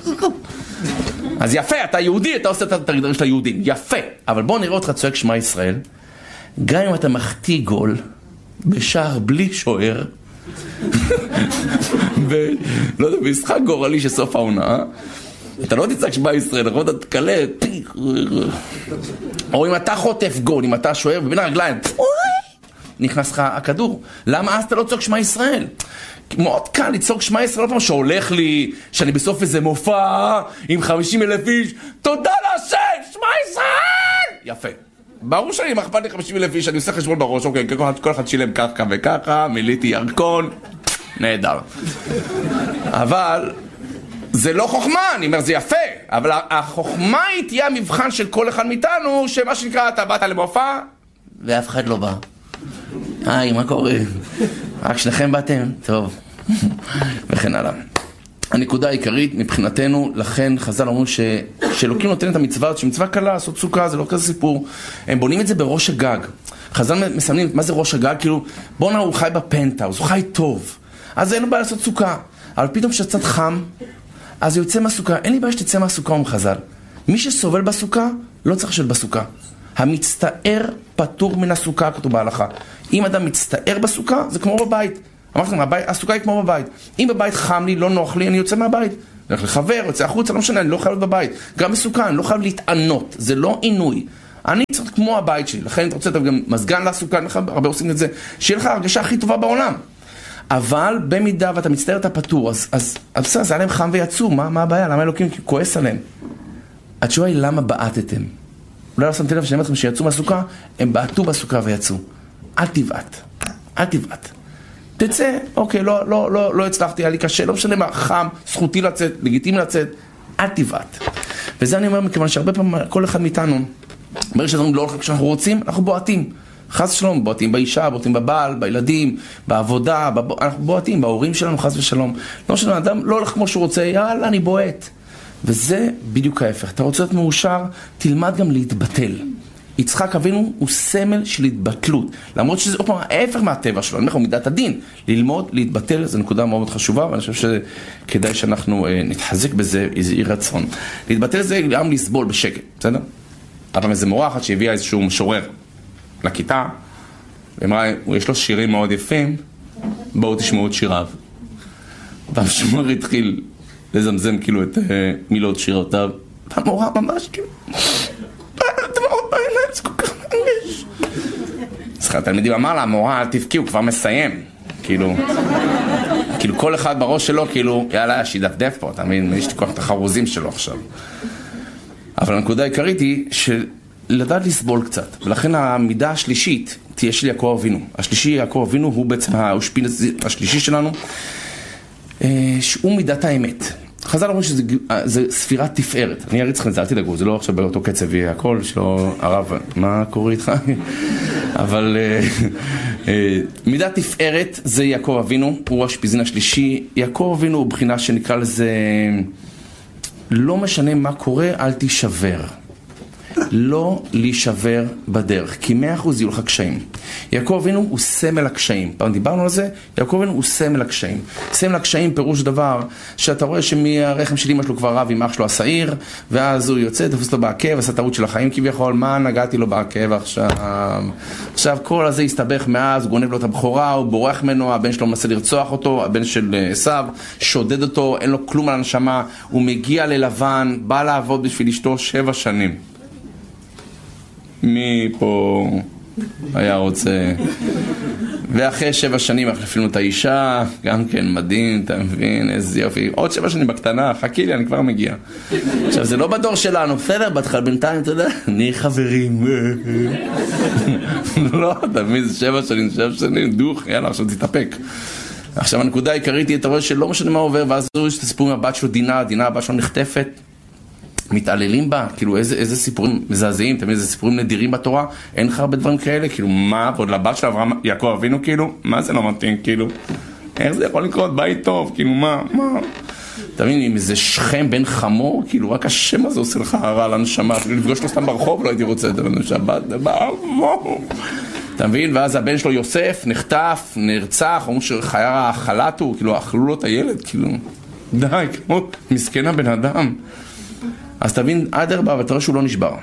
אז יפה, אתה יהודי, אתה עושה את הרגידרים של היהודים, יפה. אבל בוא נראה אותך צועק שמע ישראל, גם אם אתה מחטיא גול בשער בלי שוער, ולא יודע, במשחק גורלי שסוף העונה, אתה לא תצעק שמע ישראל, נכון? אתה תקלה, או אם אתה חוטף גול, אם אתה שוער, ובין הרגליים, נכנס לך הכדור. למה אז אתה לא צועק שמע ישראל? מאוד קל לצעוק שמע ישראל, לא פעם שהולך לי, שאני בסוף איזה מופע עם 50,000 איש, תודה להשם, שמע ישראל! יפה. ברור שאני מחפת לי 50,000 איש, אני עושה חשבון בראש, אוקיי, כל אחד שילם ככה וככה, מיליתי ירקון, נהדר. אבל זה לא חוכמה, אני אומר, זה יפה, אבל החוכמה היא תהיה המבחן של כל אחד מאיתנו, שמה שנקרא, אתה באת למופע, ואף אחד לא בא. היי, מה קורה? רק שניכם באתם? טוב. וכן הלאה. הנקודה העיקרית מבחינתנו, לכן חז"ל אומרים שאלוקים נותן את המצווה, שמצווה קלה, לעשות סוכה, זה לא כזה סיפור. הם בונים את זה בראש הגג. חז"ל מסמנים, מה זה ראש הגג? כאילו, בוא נראה, הוא חי בפנטהאוס, הוא חי טוב. אז אין לו בעיה לעשות סוכה. אבל פתאום כשצד חם, אז הוא יוצא מהסוכה. אין לי בעיה שתצא מהסוכה, אומר חז"ל. מי שסובל בסוכה, לא צריך לשבת בסוכה. המצטער פטור מן הסוכה, כתוב בהלכה. אם אדם מצטער בסוכה, זה כמו בבית. אמרתי לכם, הסוכה היא כמו בבית. אם בבית חם לי, לא נוח לי, אני יוצא מהבית. אני הולך לחבר, יוצא החוצה, לא משנה, אני לא חייב להיות בבית. גם בסוכה, אני לא חייב להתענות. זה לא עינוי. אני צריך כמו הבית שלי. לכן אתה רוצה גם מזגן לסוכה, הרבה עושים את זה, שיהיה לך הרגשה הכי טובה בעולם. אבל במידה ואתה מצטער את הפטור, אז בסדר, זה היה להם חם ויצאו. מה הבעיה? למה אלוקים כועס עליהם? התשובה היא למה בעטתם? אולי לא שמתי לב שאני אומר לכם שיצאו מהסוכה, הם בעטו בסוכה ויצאו. אל תבעט. אל תבעט. תצא, אוקיי, לא הצלחתי, היה לי קשה, לא משנה מה, חם, זכותי לצאת, לגיטימי לצאת, אל תבעט. וזה אני אומר מכיוון שהרבה פעמים כל אחד מאיתנו, ברגע שאנחנו לא הולכים כשאנחנו רוצים, אנחנו בועטים. חס ושלום, בועטים באישה, בועטים בבעל, בילדים, בעבודה, אנחנו בועטים, בהורים שלנו, חס ושלום. לא משנה, האדם לא הולך כמו שהוא רוצה, יאללה, אני בועט. וזה בדיוק ההפך. אתה רוצה להיות מאושר, תלמד גם להתבטל. יצחק אבינו הוא סמל של התבטלות. למרות שזה עוד פעם ההפך מהטבע שלו. אני אומר לך, הוא מידת הדין. ללמוד, להתבטל, זו נקודה מאוד חשובה, ואני חושב שכדאי שאנחנו נתחזק בזה, איזה אי רצון. להתבטל זה גם לסבול בשקט, בסדר? אבל איזה מורה אחת שהביאה איזשהו משורר לכיתה, ואמרה, יש לו שירים מאוד יפים, בואו תשמעו את שיריו. והמשורר התחיל לזמזם כאילו את מילות שירותיו, והמורה ממש כאילו, דמעות בעיניים, זה כל כך מרגש. אז התלמידים אמר לה, המורה, אל תבכי, הוא כבר מסיים. כאילו כל אחד בראש שלו, כאילו, יאללה, שידפדף פה, אתה מבין, יש לי כוח את החרוזים שלו עכשיו. אבל הנקודה העיקרית היא שלדעת לסבול קצת, ולכן המידה השלישית תהיה של יעקב אבינו. השלישי, יעקב אבינו, הוא בעצם האושפין השלישי שלנו, שהוא מידת האמת. חז"ל אומרים שזה ספירת תפארת. אני אריץ לכם את זה, אל תדאגו, זה לא עכשיו באותו קצב יהיה הכל, שלא הרב, מה קורה איתך? אבל מידת תפארת זה יעקב אבינו, הוא השפיזין השלישי. יעקב אבינו הוא בחינה שנקרא לזה, לא משנה מה קורה, אל תישבר. לא להישבר בדרך, כי 100% יהיו לך קשיים. יעקב אבינו הוא סמל הקשיים. פעם דיברנו על זה, יעקב אבינו הוא סמל הקשיים. סמל הקשיים פירוש דבר שאתה רואה שמהרחם של אמא שלו כבר רב עם אח שלו השעיר, ואז הוא יוצא, תפוס לו בעקב, עשה טעות של החיים כביכול, מה נגעתי לו בעקב עכשיו? עכשיו כל הזה הסתבך מאז, הוא גונב לו את הבכורה, הוא בורח ממנו, הבן שלו מנסה לרצוח אותו, הבן של עשיו, שודד אותו, אין לו כלום על הנשמה, הוא מגיע ללבן, בא לעבוד בשביל אשתו 7 שנים. מי פה היה רוצה? ואחרי 7 שנים החלפנו את האישה, גם כן מדהים, אתה מבין, איזה יופי. עוד 7 שנים בקטנה, חכי לי, אני כבר מגיע. עכשיו, זה לא בדור שלנו, בסדר, בהתחלה בינתיים, אתה יודע, נהיה חברים. לא, אתה מבין, זה 7 שנים, דוך, יאללה, עכשיו תתאפק. עכשיו, הנקודה העיקרית היא, אתה רואה שלא משנה מה עובר, ואז יש את הסיפור עם הבת שלו, דינה, הבת שלו נחטפת. מתעללים בה, כאילו איזה סיפורים מזעזעים, תמיד איזה סיפורים נדירים בתורה, אין לך הרבה דברים כאלה, כאילו מה, ועוד לבת של אברהם, יעקב אבינו, כאילו, מה זה לא מתאים, כאילו, איך זה יכול לקרות, בית טוב, כאילו מה, אתה מבין, עם איזה שכם בן חמור, כאילו, רק השם הזה עושה לך הרע לנשמה, אפילו לפגוש לו סתם ברחוב, לא הייתי רוצה, אתה מבין, ואז הבן שלו יוסף, נחטף, נרצח, אומרים שחיה החלטו, כאילו, אכלו לו את הילד, כאילו, די, כמו מסכן הבן אדם. אז תבין, עד 4, ואתה רואה שהוא לא נשבר.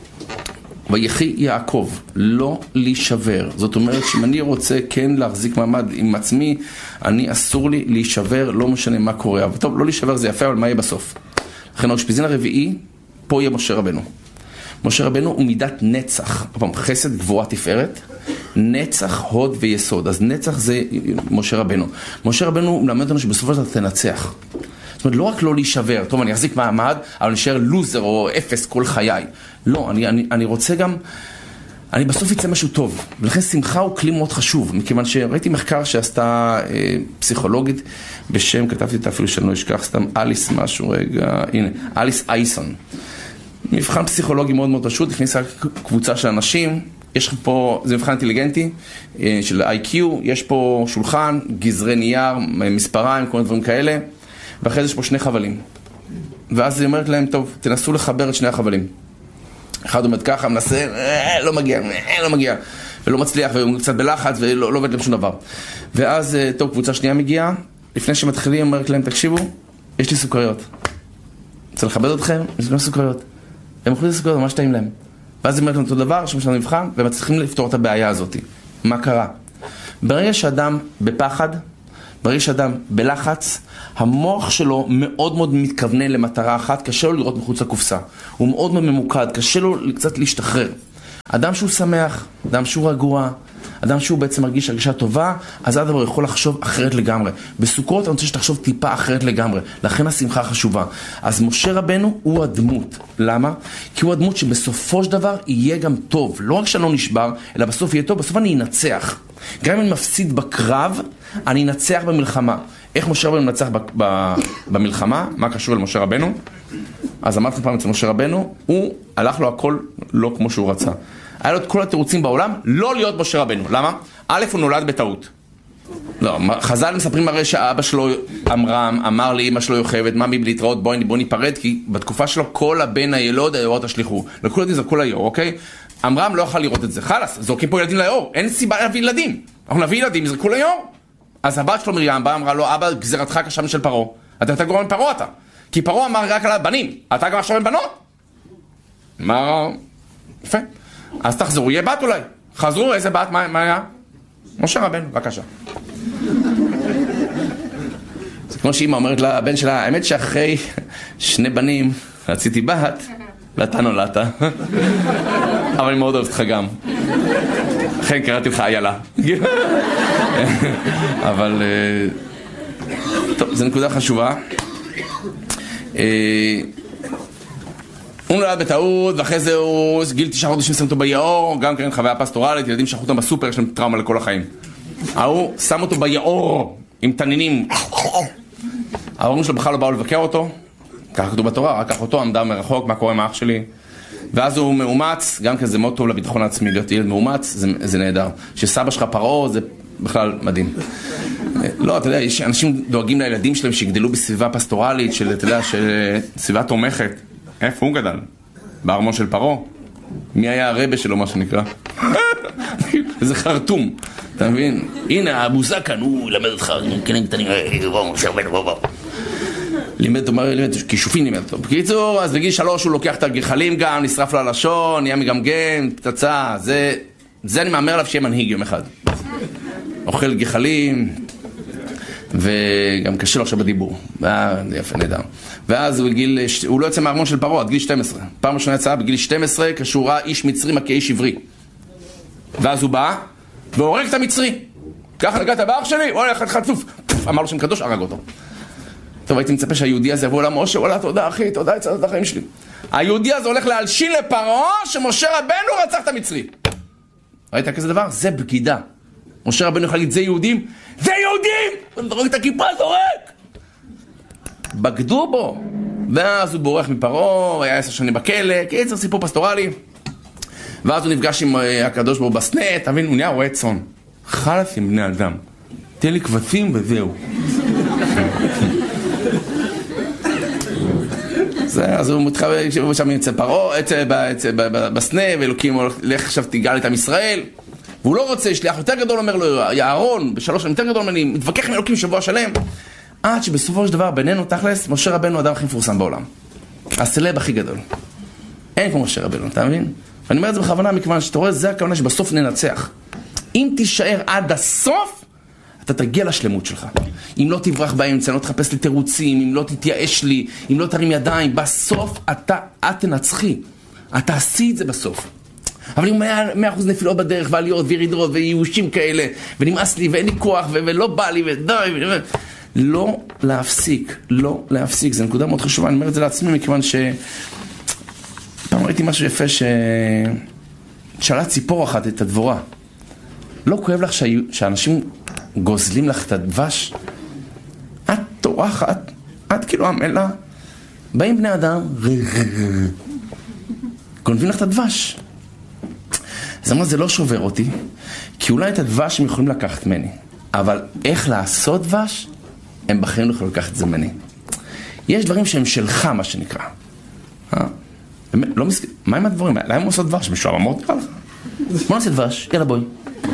ויחי יעקב, לא להישבר. זאת אומרת שאם אני רוצה כן להחזיק מעמד עם עצמי, אני אסור לי להישבר, לא משנה מה קורה. אבל טוב, לא להישבר זה יפה, אבל מה יהיה בסוף? לכן האושפיזין הרביעי, פה יהיה משה רבנו. משה רבנו הוא מידת נצח. חסד, גבורה, תפארת. נצח, הוד ויסוד. אז נצח זה משה רבנו. משה רבנו מלמד אותנו שבסופו של דבר תנצח. זאת אומרת, לא רק לא להישבר, טוב, אני אחזיק מעמד, אבל נשאר לוזר או אפס כל חיי. לא, אני רוצה גם, אני בסוף יצא משהו טוב. ולכן שמחה הוא כלי מאוד חשוב, מכיוון שראיתי מחקר שעשתה פסיכולוגית בשם, כתבתי אותה אפילו שאני לא אשכח, סתם אליס משהו, רגע, הנה, אליס אייסון. מבחן פסיכולוגי מאוד מאוד פשוט, הכניסה קבוצה של אנשים, יש פה, זה מבחן אינטליגנטי של IQ, יש פה שולחן, גזרי נייר, מספריים, כל מיני דברים כאלה. ואחרי זה יש פה 2 חבלים. ואז היא אומרת להם, טוב, תנסו לחבר את 2 החבלים. אחד עומד ככה, מנסה, לא מגיע, ולא מצליח, והוא קצת בלחץ, ולא עובד להם שום דבר. ואז, טוב, קבוצה שנייה מגיעה, לפני שמתחילים, אומרת להם, תקשיבו, יש לי סוכריות. רוצה לכבד אתכם? יש לי סוכריות. הם אוכלים סוכריות, ממש טעים להם. ואז היא אומרת להם אותו דבר, שמשהו נבחן, והם צריכים לפתור את הבעיה הזאת. מה קרה? ברגע שאדם בפחד, ברגע שאדם בלחץ, המוח שלו מאוד מאוד מתכוונן למטרה אחת, קשה לו לראות מחוץ לקופסה. הוא מאוד מאוד ממוקד, קשה לו קצת להשתחרר. אדם שהוא שמח, אדם שהוא רגוע, אדם שהוא בעצם מרגיש הרגישה טובה, אז הדבר יכול לחשוב אחרת לגמרי. בסוכות אני רוצה שתחשוב טיפה אחרת לגמרי, לכן השמחה חשובה. אז משה רבנו הוא הדמות. למה? כי הוא הדמות שבסופו של דבר יהיה גם טוב. לא רק שאני לא נשבר, אלא בסוף יהיה טוב, בסוף אני אנצח. גם אם אני מפסיד בקרב, אני אנצח במלחמה. איך משה רבנו מנצח במלחמה? מה קשור אל משה רבנו? אז אמרתי פעם אצל משה רבנו, הוא הלך לו הכל לא כמו שהוא רצה. היה לו את כל התירוצים בעולם לא להיות משה רבנו. למה? א', הוא נולד בטעות. לא, חז"ל מספרים הרי שאבא שלו אמר לאמא שלו יוכבת, ממי להתראות, בוא ניפרד, כי בתקופה שלו כל הבן הילוד היורות השליחו. לכל ילדים זה כל היור, אוקיי? אמרם לא יכול לראות את זה. חלס, זורקים פה ילדים ליור. אין סיבה להביא ילדים. אנחנו נביא ילדים, זה כל היור. אז הבת שלו מרים באה, אמרה לו, אבא, גזירתך קשה משל פרעה. אתה גורם מפרעה אתה. כי פרעה אמר רק על הבנים. אתה גם עכשיו עם בנות. מה? יפה. אז תחזרו, יהיה בת אולי. חזרו, איזה בת, מה היה? משה רבנו, בבקשה. זה כמו שאמא אומרת לבן שלה, האמת שאחרי 2 בנים רציתי בת, ואתה נולדת. אבל אני מאוד אוהבת לך גם. לכן קראתי לך איילה. אבל, טוב, זו נקודה חשובה. הוא נולד בטעות, ואחרי זה הוא גיל 9 חודשים שם אותו ביעור, גם כן חוויה פסטורלית, ילדים שכחו אותם בסופר, יש להם טראומה לכל החיים. הוא שם אותו ביעור, עם תנינים. ההורים שלו בכלל לא באו לבקר אותו, ככה כתוב בתורה, רק אותו עמדה מרחוק, מה קורה עם האח שלי. ואז הוא מאומץ, גם כן זה מאוד טוב לביטחון העצמי, להיות ילד מאומץ, זה נהדר. שסבא שלך פרעה, זה בכלל מדהים. לא, אתה יודע, יש אנשים דואגים לילדים שלהם שיגדלו בסביבה פסטורלית, של, אתה יודע, של סביבה תומכת. איפה הוא גדל? בארמון של פרו? מי היה הרבה שלו, מה שנקרא? זה חרטום, אתה מבין? הנה, הבוזה כאן, הוא למד אותך, כלים קטנים, בוא. לימד אותו, כישופים לימד אותו. בקיצור, אז בגיל 3 הוא לוקח את הגחלים גם, נשרף לו הלשון, נהיה מגמגם, פצצה, זה אני מאמר עליו שיהיה מנהיג יום אחד. אוכל גחלים, וגם קשה לו עכשיו בדיבור. יפה, נדע. ואז הוא לא יוצא מהארמון של פרעה, עד גיל 12. פעם ראשונה יצאה בגיל 12, כשהוא ראה איש מצרי מכה איש עברי. ואז הוא בא, והורג את המצרי. ככה נגעת באח שלי, הוא הולך חצוף. אמר לו שם קדוש, הרג אותו. טוב, הייתי מצפה שהיהודי הזה יבוא לעולם, משה, וואלה, תודה אחי, תודה, הצעת את החיים שלי. היהודי הזה הולך להלשין לפרעה, שמשה רבנו רצח את המצרי. ראית כזה דבר? זה בגידה. משה רבנו יכול להגיד, זה יהודים? זה יהודים! הוא זורק את הכיפה, זורק! בגדו בו. ואז הוא בורח מפרעה, היה 10 שנים בכלא, קיצר סיפור פסטורלי. ואז הוא נפגש עם הקדוש ברוך הוא בסנה, תבין, הוא נהיה רועה צאן. חלף עם בני אדם. תן לי כבשים וזהו. אז הוא מתחבא שם אצל פרעה, בסנה, ואלוקים הולך עכשיו תגאל את עם ישראל. והוא לא רוצה, שליח יותר גדול אומר לו, יערון, ב3 שנים יותר גדול ממני, מתווכח עם אלוקים שבוע שלם. עד שבסופו של דבר, בינינו תכלס, משה רבנו האדם הכי מפורסם בעולם. הסלב הכי גדול. אין כמו משה רבנו, אתה מבין? ואני אומר את זה בכוונה, מכיוון שאתה רואה, זה הכוונה שבסוף ננצח. אם תישאר עד הסוף, אתה תגיע לשלמות שלך. אם לא תברח באמצע, לא תחפש לי תירוצים, אם לא תתייאש לי, אם לא תרים ידיים, בסוף את תנצחי. אתה עשי את זה בסוף. אבל אם היה 100% נפילות בדרך, ועליות וירידות וייאושים כאלה, ונמאס לי ואין לי כוח ולא בא לי ודי, לא להפסיק, לא להפסיק. זו נקודה מאוד חשובה, אני אומר את זה לעצמי, מכיוון פעם ראיתי משהו יפה שאלה ציפור אחת את הדבורה. לא כואב לך שאנשים גוזלים לך את הדבש? את טורחת, את כאילו המלה. באים בני אדם, גונבים לך את הדבש. אז אמרה, זה לא שובר אותי, כי אולי את הדבש הם יכולים לקחת ממני. אבל איך לעשות דבש? הם בחיים לא יכולים לקחת את זה ממני. יש דברים שהם שלך, מה שנקרא. מה עם הדברים? למה הם עושות דבש? משועממות נראה לך? בוא נעשה דבש, יאללה בואי.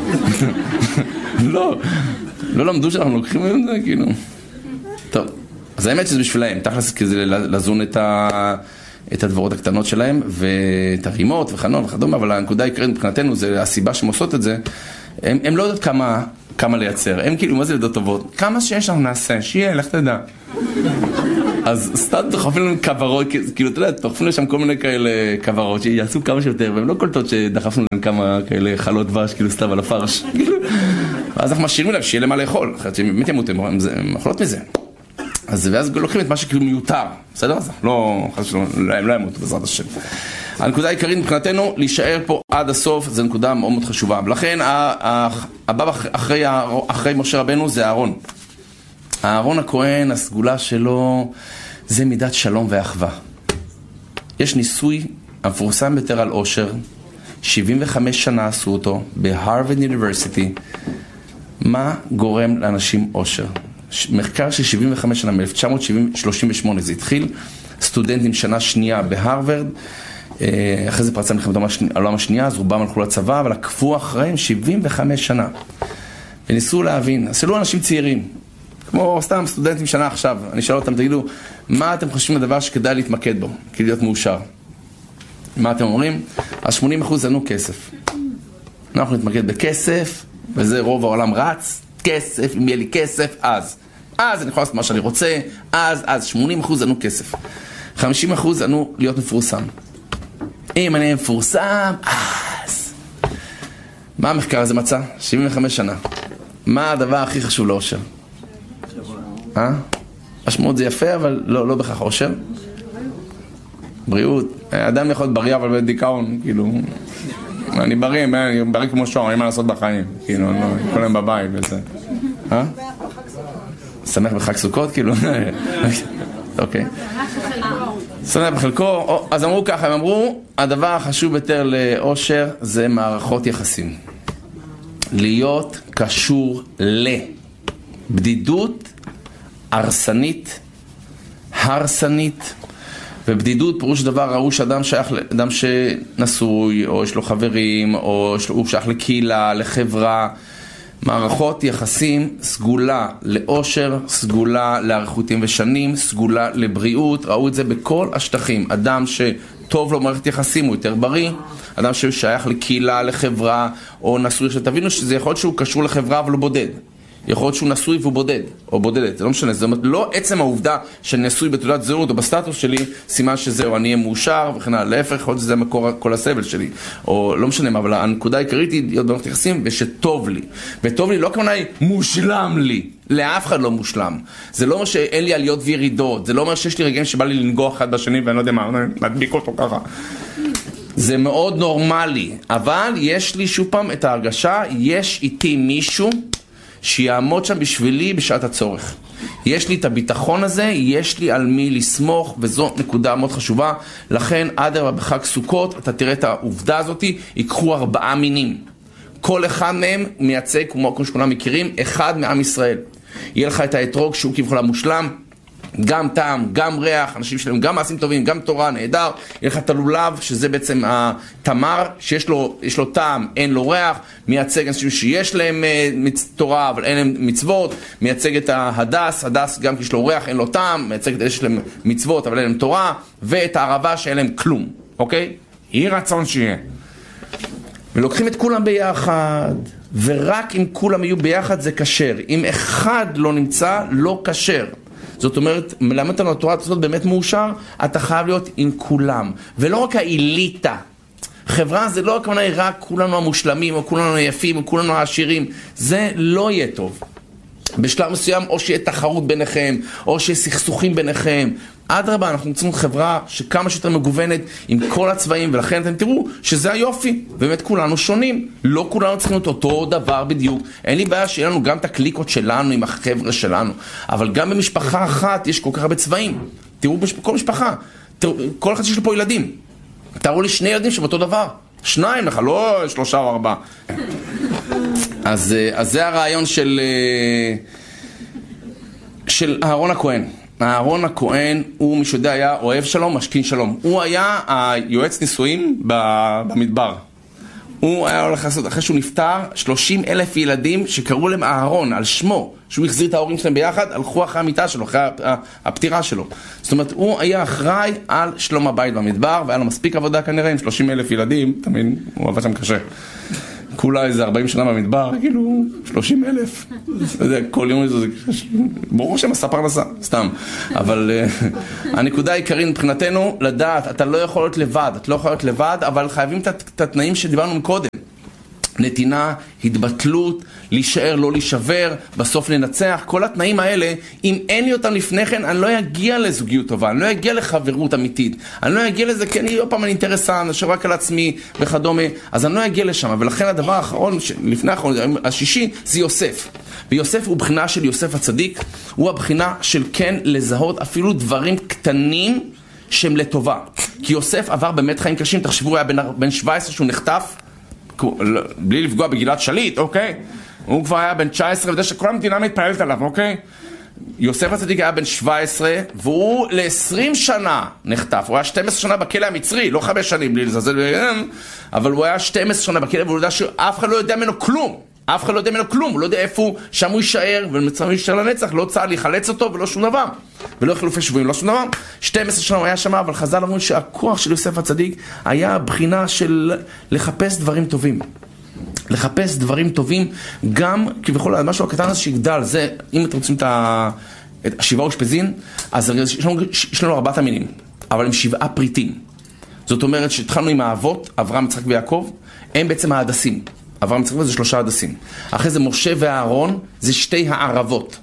לא למדו שאנחנו לוקחים את זה, כאילו. טוב, אז האמת שזה בשבילהם, תכלס כזה לזון את הדברות הקטנות שלהם, ואת הרימות וחנון וכדומה, אבל הנקודה העיקרית מבחינתנו, זה הסיבה שהן עושות את זה, הם לא יודעות כמה לייצר, הם כאילו, מה זה לדעות טובות? כמה שיש לנו נעשה, שיהיה, לך תדע. אז סתם דוחפים לנו כברות, כאילו, אתה יודע, דוחפים לשם כל מיני כאלה כברות, שיעשו כמה שיותר, והם לא קולטות שדחפנו להם כמה כאלה חלות דבש, כאילו, סתם על הפרש. ואז אנחנו משאירים להם שיהיה למה לאכול, אחרת שהם באמת ימותים, הם אוכלות מזה. ואז לוקחים את מה שכאילו מיותר, בסדר? אז לא, הם לא ימותו בעזרת השם. הנקודה העיקרית מבחינתנו, להישאר פה עד הסוף, זו נקודה מאוד מאוד חשובה. ולכן, הבא אחרי משה רבנו זה אהרון. אהרון הכהן, הסגולה שלו, זה מידת שלום ואחווה. יש ניסוי המפורסם ביותר על אושר, 75 שנה עשו אותו, בהרווארד יוניברסיטי. מה גורם לאנשים אושר? מחקר של 75 שנה, מ-1938 זה התחיל, סטודנטים שנה שנייה בהרווארד, אחרי זה פרצה מלחמת העולם השנייה, אז רובם הלכו לצבא, אבל עקבו אחריהם 75 שנה. וניסו להבין, עשו אנשים צעירים, כמו סתם סטודנטים שנה עכשיו, אני שאל אותם, תגידו, מה אתם חושבים לדבר שכדאי להתמקד בו, כדי להיות מאושר? מה אתם אומרים? אז 80% ענו כסף. אנחנו נתמקד בכסף, וזה רוב העולם רץ, כסף, אם יהיה לי כסף, אז אני יכול לעשות מה שאני רוצה, אז 80% ענו כסף. 50% ענו להיות מפורסם. אם אני מפורסם, אז... מה המחקר הזה מצא? 75 שנה. מה הדבר הכי חשוב לאושר? השמעות זה יפה, אבל לא בכך אושר. בריאות. אדם יכול להיות בריא, אבל בדיכאון, כאילו... אני בריא כמו שור, אין מה לעשות בחיים. כאילו, כל היום בבית וזה. שמח בחג סוכות, כאילו? אוקיי. שמח בחלקו. אז אמרו ככה, הם אמרו, הדבר החשוב ביותר לאושר זה מערכות יחסים. להיות קשור בדידות הרסנית, הרסנית. ובדידות פירוש דבר ראו שאדם שייך לאדם שנשוי, או יש לו חברים, או הוא שייך לקהילה, לחברה, מערכות יחסים, סגולה לאושר, סגולה לאריכותים ושנים, סגולה לבריאות. ראו את זה בכל השטחים. אדם שטוב לו מערכת יחסים הוא יותר בריא, אדם ששייך לקהילה, לחברה, או נשוי. שתבינו שזה יכול להיות שהוא קשור לחברה אבל הוא בודד, יכול להיות שהוא נשוי והוא בודד, או בודדת, זה לא משנה, זה לא עצם העובדה שנשוי בתעודת זהות או בסטטוס שלי, סימן שזהו, אני אהיה מאושר וכן הלאה, להפך, יכול להיות שזה מקור כל הסבל שלי, או לא משנה, אבל הנקודה העיקרית היא להיות במערכת יחסים ושטוב לי, וטוב לי לא כמובן מושלם לי, לאף אחד לא מושלם, זה לא אומר שאין לי עליות וירידות, זה לא אומר שיש לי רגעים שבא לי לנגוח אחד בשני ואני לא יודע מה, מדביק אותו ככה. זה מאוד נורמלי, אבל יש לי שוב פעם את ההרגשה, יש איתי מישהו שיעמוד שם בשבילי בשעת הצורך. יש לי את הביטחון הזה, יש לי על מי לסמוך, וזו נקודה מאוד חשובה. לכן עד בחג סוכות אתה תראה את העובדה הזאת, יקחו 4 מינים. כל אחד מהם מייצג, כמו שכולם מכירים, אחד מעם ישראל. יהיה לך את האתרוג שהוא כביכול המושלם, גם טעם, גם ריח, אנשים שלהם גם מעשים טובים, גם תורה, נהדר. יהיה לך את הלולב, שזה בעצם התמר, שיש לו טעם, אין לו ריח, מייצג אנשים שיש להם תורה, אבל אין להם מצוות, מייצג את ההדס, הדס גם כי יש לו ריח, אין לו טעם, מייצג את אלה שיש להם מצוות, אבל אין להם תורה, ואת הערבה שאין להם כלום, אוקיי? יהי רצון שיהיה. ולוקחים את כולם ביחד, ורק אם כולם יהיו ביחד זה כשר. אם אחד לא נמצא, לא כשר. זאת אומרת, מלמד אותנו התורה הזאת באמת מאושר, אתה חייב להיות עם כולם. ולא רק האליטה. חברה זה לא כמובן רק כולנו המושלמים, או כולנו היפים, או כולנו העשירים. זה לא יהיה טוב. בשלב מסוים, או שיהיה תחרות ביניכם, או שיהיה סכסוכים ביניכם. אדרבה, אנחנו רוצים חברה שכמה שיותר מגוונת עם כל הצבעים, ולכן אתם תראו שזה היופי. באמת כולנו שונים. לא כולנו צריכים להיות אותו דבר בדיוק. אין לי בעיה שיהיה לנו גם את הקליקות שלנו עם החבר'ה שלנו. אבל גם במשפחה אחת יש כל כך הרבה צבעים. תראו בכל משפחה. כל אחד שיש לו פה ילדים. תראו לי 2 ילדים שבאותו דבר. 2 לך, לא 3 או 4. אז זה הרעיון של אהרון הכהן. אהרון הכהן הוא מי שיודע היה אוהב שלום, משכין שלום. הוא היה היועץ נישואים במדבר. הוא היה הולך לעשות, אחרי שהוא נפטר, 30,000 ילדים שקראו להם אהרון על שמו, שהוא החזיר את ההורים שלהם ביחד, הלכו אחרי המיטה שלו, אחרי הפטירה שלו. זאת אומרת, הוא היה אחראי על שלום הבית במדבר, והיה לו מספיק עבודה כנראה עם 30,000 ילדים, תמיד, הוא עבד שם קשה. כולה איזה 40 שנה במדבר, כאילו 30,000. כל יום זה ברור שמסע פרנסה, סתם. אבל הנקודה העיקרית מבחינתנו, לדעת, אתה לא יכול להיות לבד, את לא יכול להיות לבד, אבל חייבים את התנאים שדיברנו מקודם. נתינה, התבטלות, להישאר, לא להישבר, בסוף לנצח, כל התנאים האלה, אם אין לי אותם לפני כן, אני לא אגיע לזוגיות טובה, אני לא אגיע לחברות אמיתית, אני לא אגיע לזה, כי אני עוד פעם אני אינטרסן, אשר רק על עצמי וכדומה, אז אני לא אגיע לשם, ולכן הדבר האחרון, לפני האחרון, השישי, זה יוסף. ויוסף הוא בחינה של יוסף הצדיק, הוא הבחינה של כן לזהות אפילו דברים קטנים שהם לטובה. כי יוסף עבר באמת חיים קשים, תחשבו, הוא היה בן 17 שהוא נחטף, בלי לפגוע בגלעד שליט, אוקיי? הוא כבר היה בן 19 וזה שכל המדינה מתפעלת עליו, אוקיי? יוסף הצדיק היה בן 17 והוא ל-20 שנה נחטף. הוא היה 12 שנה בכלא המצרי, לא 5 שנים בלי לזלזל, אבל הוא היה 12 שנה בכלא והוא יודע שאף אחד לא יודע ממנו כלום. אף אחד לא יודע ממנו כלום, הוא לא יודע איפה שם הוא יישאר, ומצרים יישאר לנצח, לא צהל לחלץ אותו ולא שום דבר. ולא חילופי שבויים, לא שום דבר. 12 שנה הוא היה שם, אבל חז"ל אמרו שהכוח של יוסף הצדיק היה בחינה של לחפש דברים טובים. לחפש דברים טובים, גם כביכול, משהו הקטן הזה שיגדל, זה, אם אתם רוצים את 7 אושפזין, אז יש לנו 4 המינים, אבל הם 7 פריטים. זאת אומרת שהתחלנו עם האבות, אברהם, יצחק ויעקב, הם בעצם ההדסים. אברהם, יצחק ויעקב זה 3 הדסים. אחרי זה משה ואהרון, זה 2 הערבות.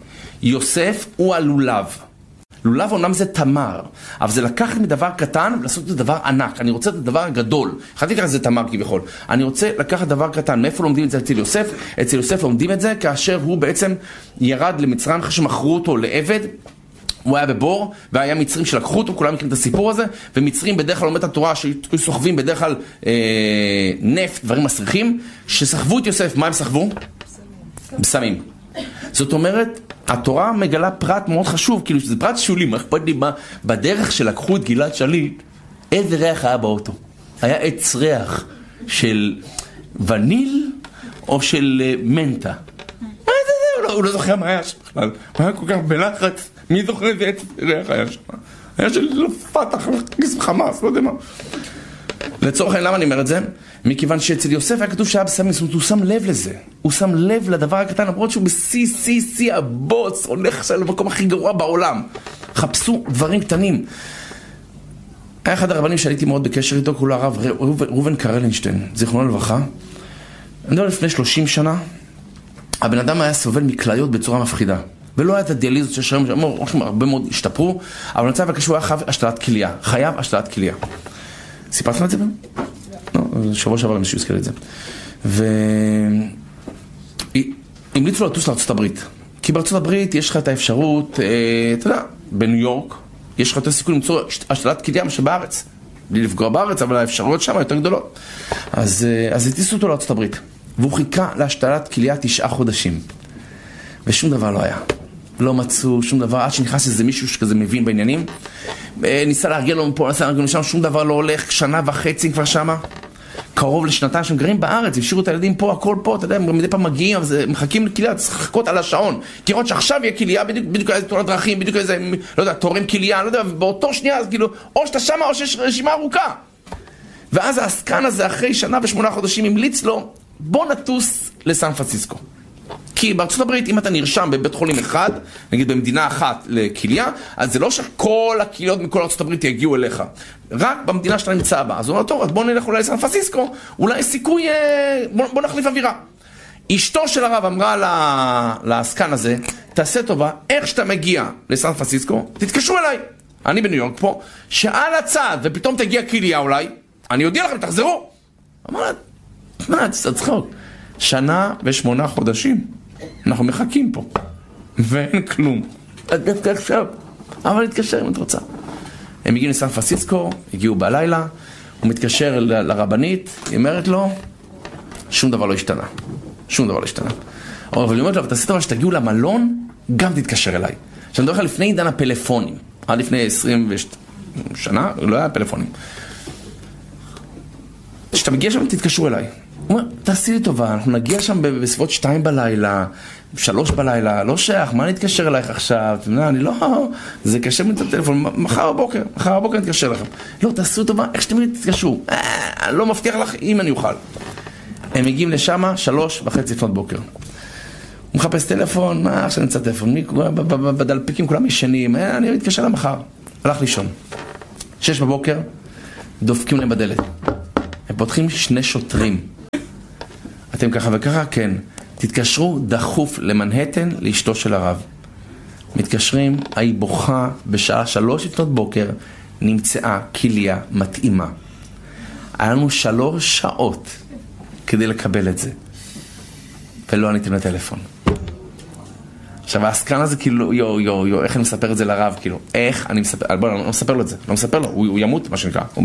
יוסף הוא הלולב. לולב אומנם זה תמר, אבל זה לקחת מדבר קטן ולעשות את הדבר ענק. אני רוצה את הדבר הגדול. חייתי לקחת את זה תמר כביכול. אני רוצה לקחת דבר קטן. מאיפה לומדים את זה אצל יוסף? אצל יוסף לומדים את זה כאשר הוא בעצם ירד למצרים אחרי שמכרו אותו לעבד. הוא היה בבור, והיה מצרים שלקחו אותו, כולם מכירים את הסיפור הזה, ומצרים בדרך כלל לומד את התורה שהיו סוחבים בדרך כלל נפט, דברים מסריחים, שסחבו את יוסף. מה הם סחבו? בסמים. זאת אומרת, התורה מגלה פרט מאוד חשוב, כאילו שזה פרט שולי, מה אכפת לי מה, בדרך שלקחו את גלעד שליט, איזה ריח היה באוטו? היה עץ ריח של וניל או של מנטה? מה זה? הוא לא זוכר מה היה שם בכלל. הוא היה כל כך בלחץ, מי זוכר איזה עץ ריח היה שם? היה של פתח, חמאס, לא יודע מה. לצורך העניין, למה אני אומר את זה? מכיוון שאצל יוסף היה כתוב שהיה בסמים, זאת אומרת, הוא שם לב לזה. הוא שם לב לדבר הקטן, למרות שהוא בשיא הבוץ, הולך עכשיו למקום הכי גרוע בעולם. חפשו דברים קטנים. היה אחד הרבנים שהייתי מאוד בקשר איתו, כולו הרב ראובן קרלינשטיין, זיכרונו לברכה. אני יודע, לפני 30 שנה, הבן אדם היה סובל מכליות בצורה מפחידה. ולא היה את הדיאליזות שיש היום, הרבה מאוד השתפרו, אבל נצא וקשור, הוא היה חייב השתלת כליה. חייב השתלת כליה. סיפרת את זה פעם? לא, שבוע שעבר למישהו הזכיר את זה. והמליצו לו לטוס לארצות הברית. כי בארצות הברית יש לך את האפשרות, אתה יודע, בניו יורק, יש לך יותר סיכוי למצוא השתלת כליה מה שבארץ. בלי לפגוע בארץ, אבל האפשרויות שם יותר גדולות. אז הטיסו אותו לארצות הברית. והוא חיכה להשתלת כליה 9 חודשים. ושום דבר לא היה. לא מצאו שום דבר, עד שנכנס איזה מישהו שכזה מבין בעניינים. ניסה להרגיע לו מפה, ניסה להרגיע לו שם, שום דבר לא הולך, 1.5 שנה כבר שמה. קרוב לשנתיים שהם גרים בארץ, השאירו את הילדים פה, הכל פה, אתה יודע, הם מדי פעם מגיעים, אז מחכים לכליה, צריך לחכות על השעון. תראות שעכשיו יהיה כליה, בדיוק איזה תאונת דרכים, בדיוק איזה, לא יודע, תורם כליה, לא יודע, באותו שנייה, אז כאילו, או שאתה שמה או שיש רשימה ארוכה. ואז העסקן הזה, אחרי 1 שנה ו8 חודשים, המליץ לו, בוא נטוס לסן פרנסיסקו. כי בארצות הברית, אם אתה נרשם בבית חולים אחד, נגיד במדינה אחת לכליה, אז זה לא שכל הכליות מכל ארצות הברית יגיעו אליך. רק במדינה שאתה נמצא בה. אז הוא אומר, טוב, אז בוא נלך אולי לסן פרנסיסקו, אולי סיכוי, בוא נחליף אווירה. אשתו של הרב אמרה לעסקן הזה, תעשה טובה, איך שאתה מגיע לסן פרנסיסקו, תתקשרו אליי. אני בניו יורק פה, שעל הצד, ופתאום תגיע כליה אולי, אני יודיע לכם, תחזרו. אמר לה, מה, תצחוק. 1 שנה ו8 חודשים. אנחנו מחכים פה. ואין כלום. דווקא עכשיו. אבל להתקשר אם את רוצה. הם הגיעו לסן פרנסיסקו, הגיעו בלילה, הוא מתקשר לרבנית, היא אומרת לו, שום דבר לא השתנה. שום דבר לא השתנה. אבל היא אומרת לו, תעשי טובה שתגיעו למלון, גם תתקשר אליי. שאני מדבר לך לפני עידן הפלאפונים. עד לפני 20 שנה, לא היה פלאפונים. כשאתה מגיע שם, תתקשרו אליי. הוא אומר, תעשי לי טובה, אנחנו נגיע שם בסביבות 2 בלילה, 3 בלילה, לא שייך, מה נתקשר אלייך עכשיו? אני לא, זה קשה לי את הטלפון, מחר בבוקר נתקשר לכם. לא, תעשו טובה, איך שתמיד תתקשרו. אני לא מבטיח לך אם אני אוכל. הם מגיעים לשם 3:30 לפנות בוקר. הוא מחפש טלפון, מה עכשיו נמצא טלפון? בדלפיקים כולם ישנים, אני מתקשר לה מחר. הלך לישון. 6 בבוקר, דופקים להם בדלת. הם פותחים 2 שוטרים. אתם ככה וככה, כן. תתקשרו דחוף למנהטן לאשתו של הרב. מתקשרים, היא בוכה בשעה 3 לפנות בוקר, נמצאה כליה מתאימה. היה לנו 3 שעות כדי לקבל את זה. ולא עניתם לטלפון. עכשיו, העסקן הזה כאילו, איך אני מספר את זה לרב, כאילו, איך אני מספר, בוא, אני לא מספר לו את זה, לא מספר לו, הוא ימות, מה שנקרא.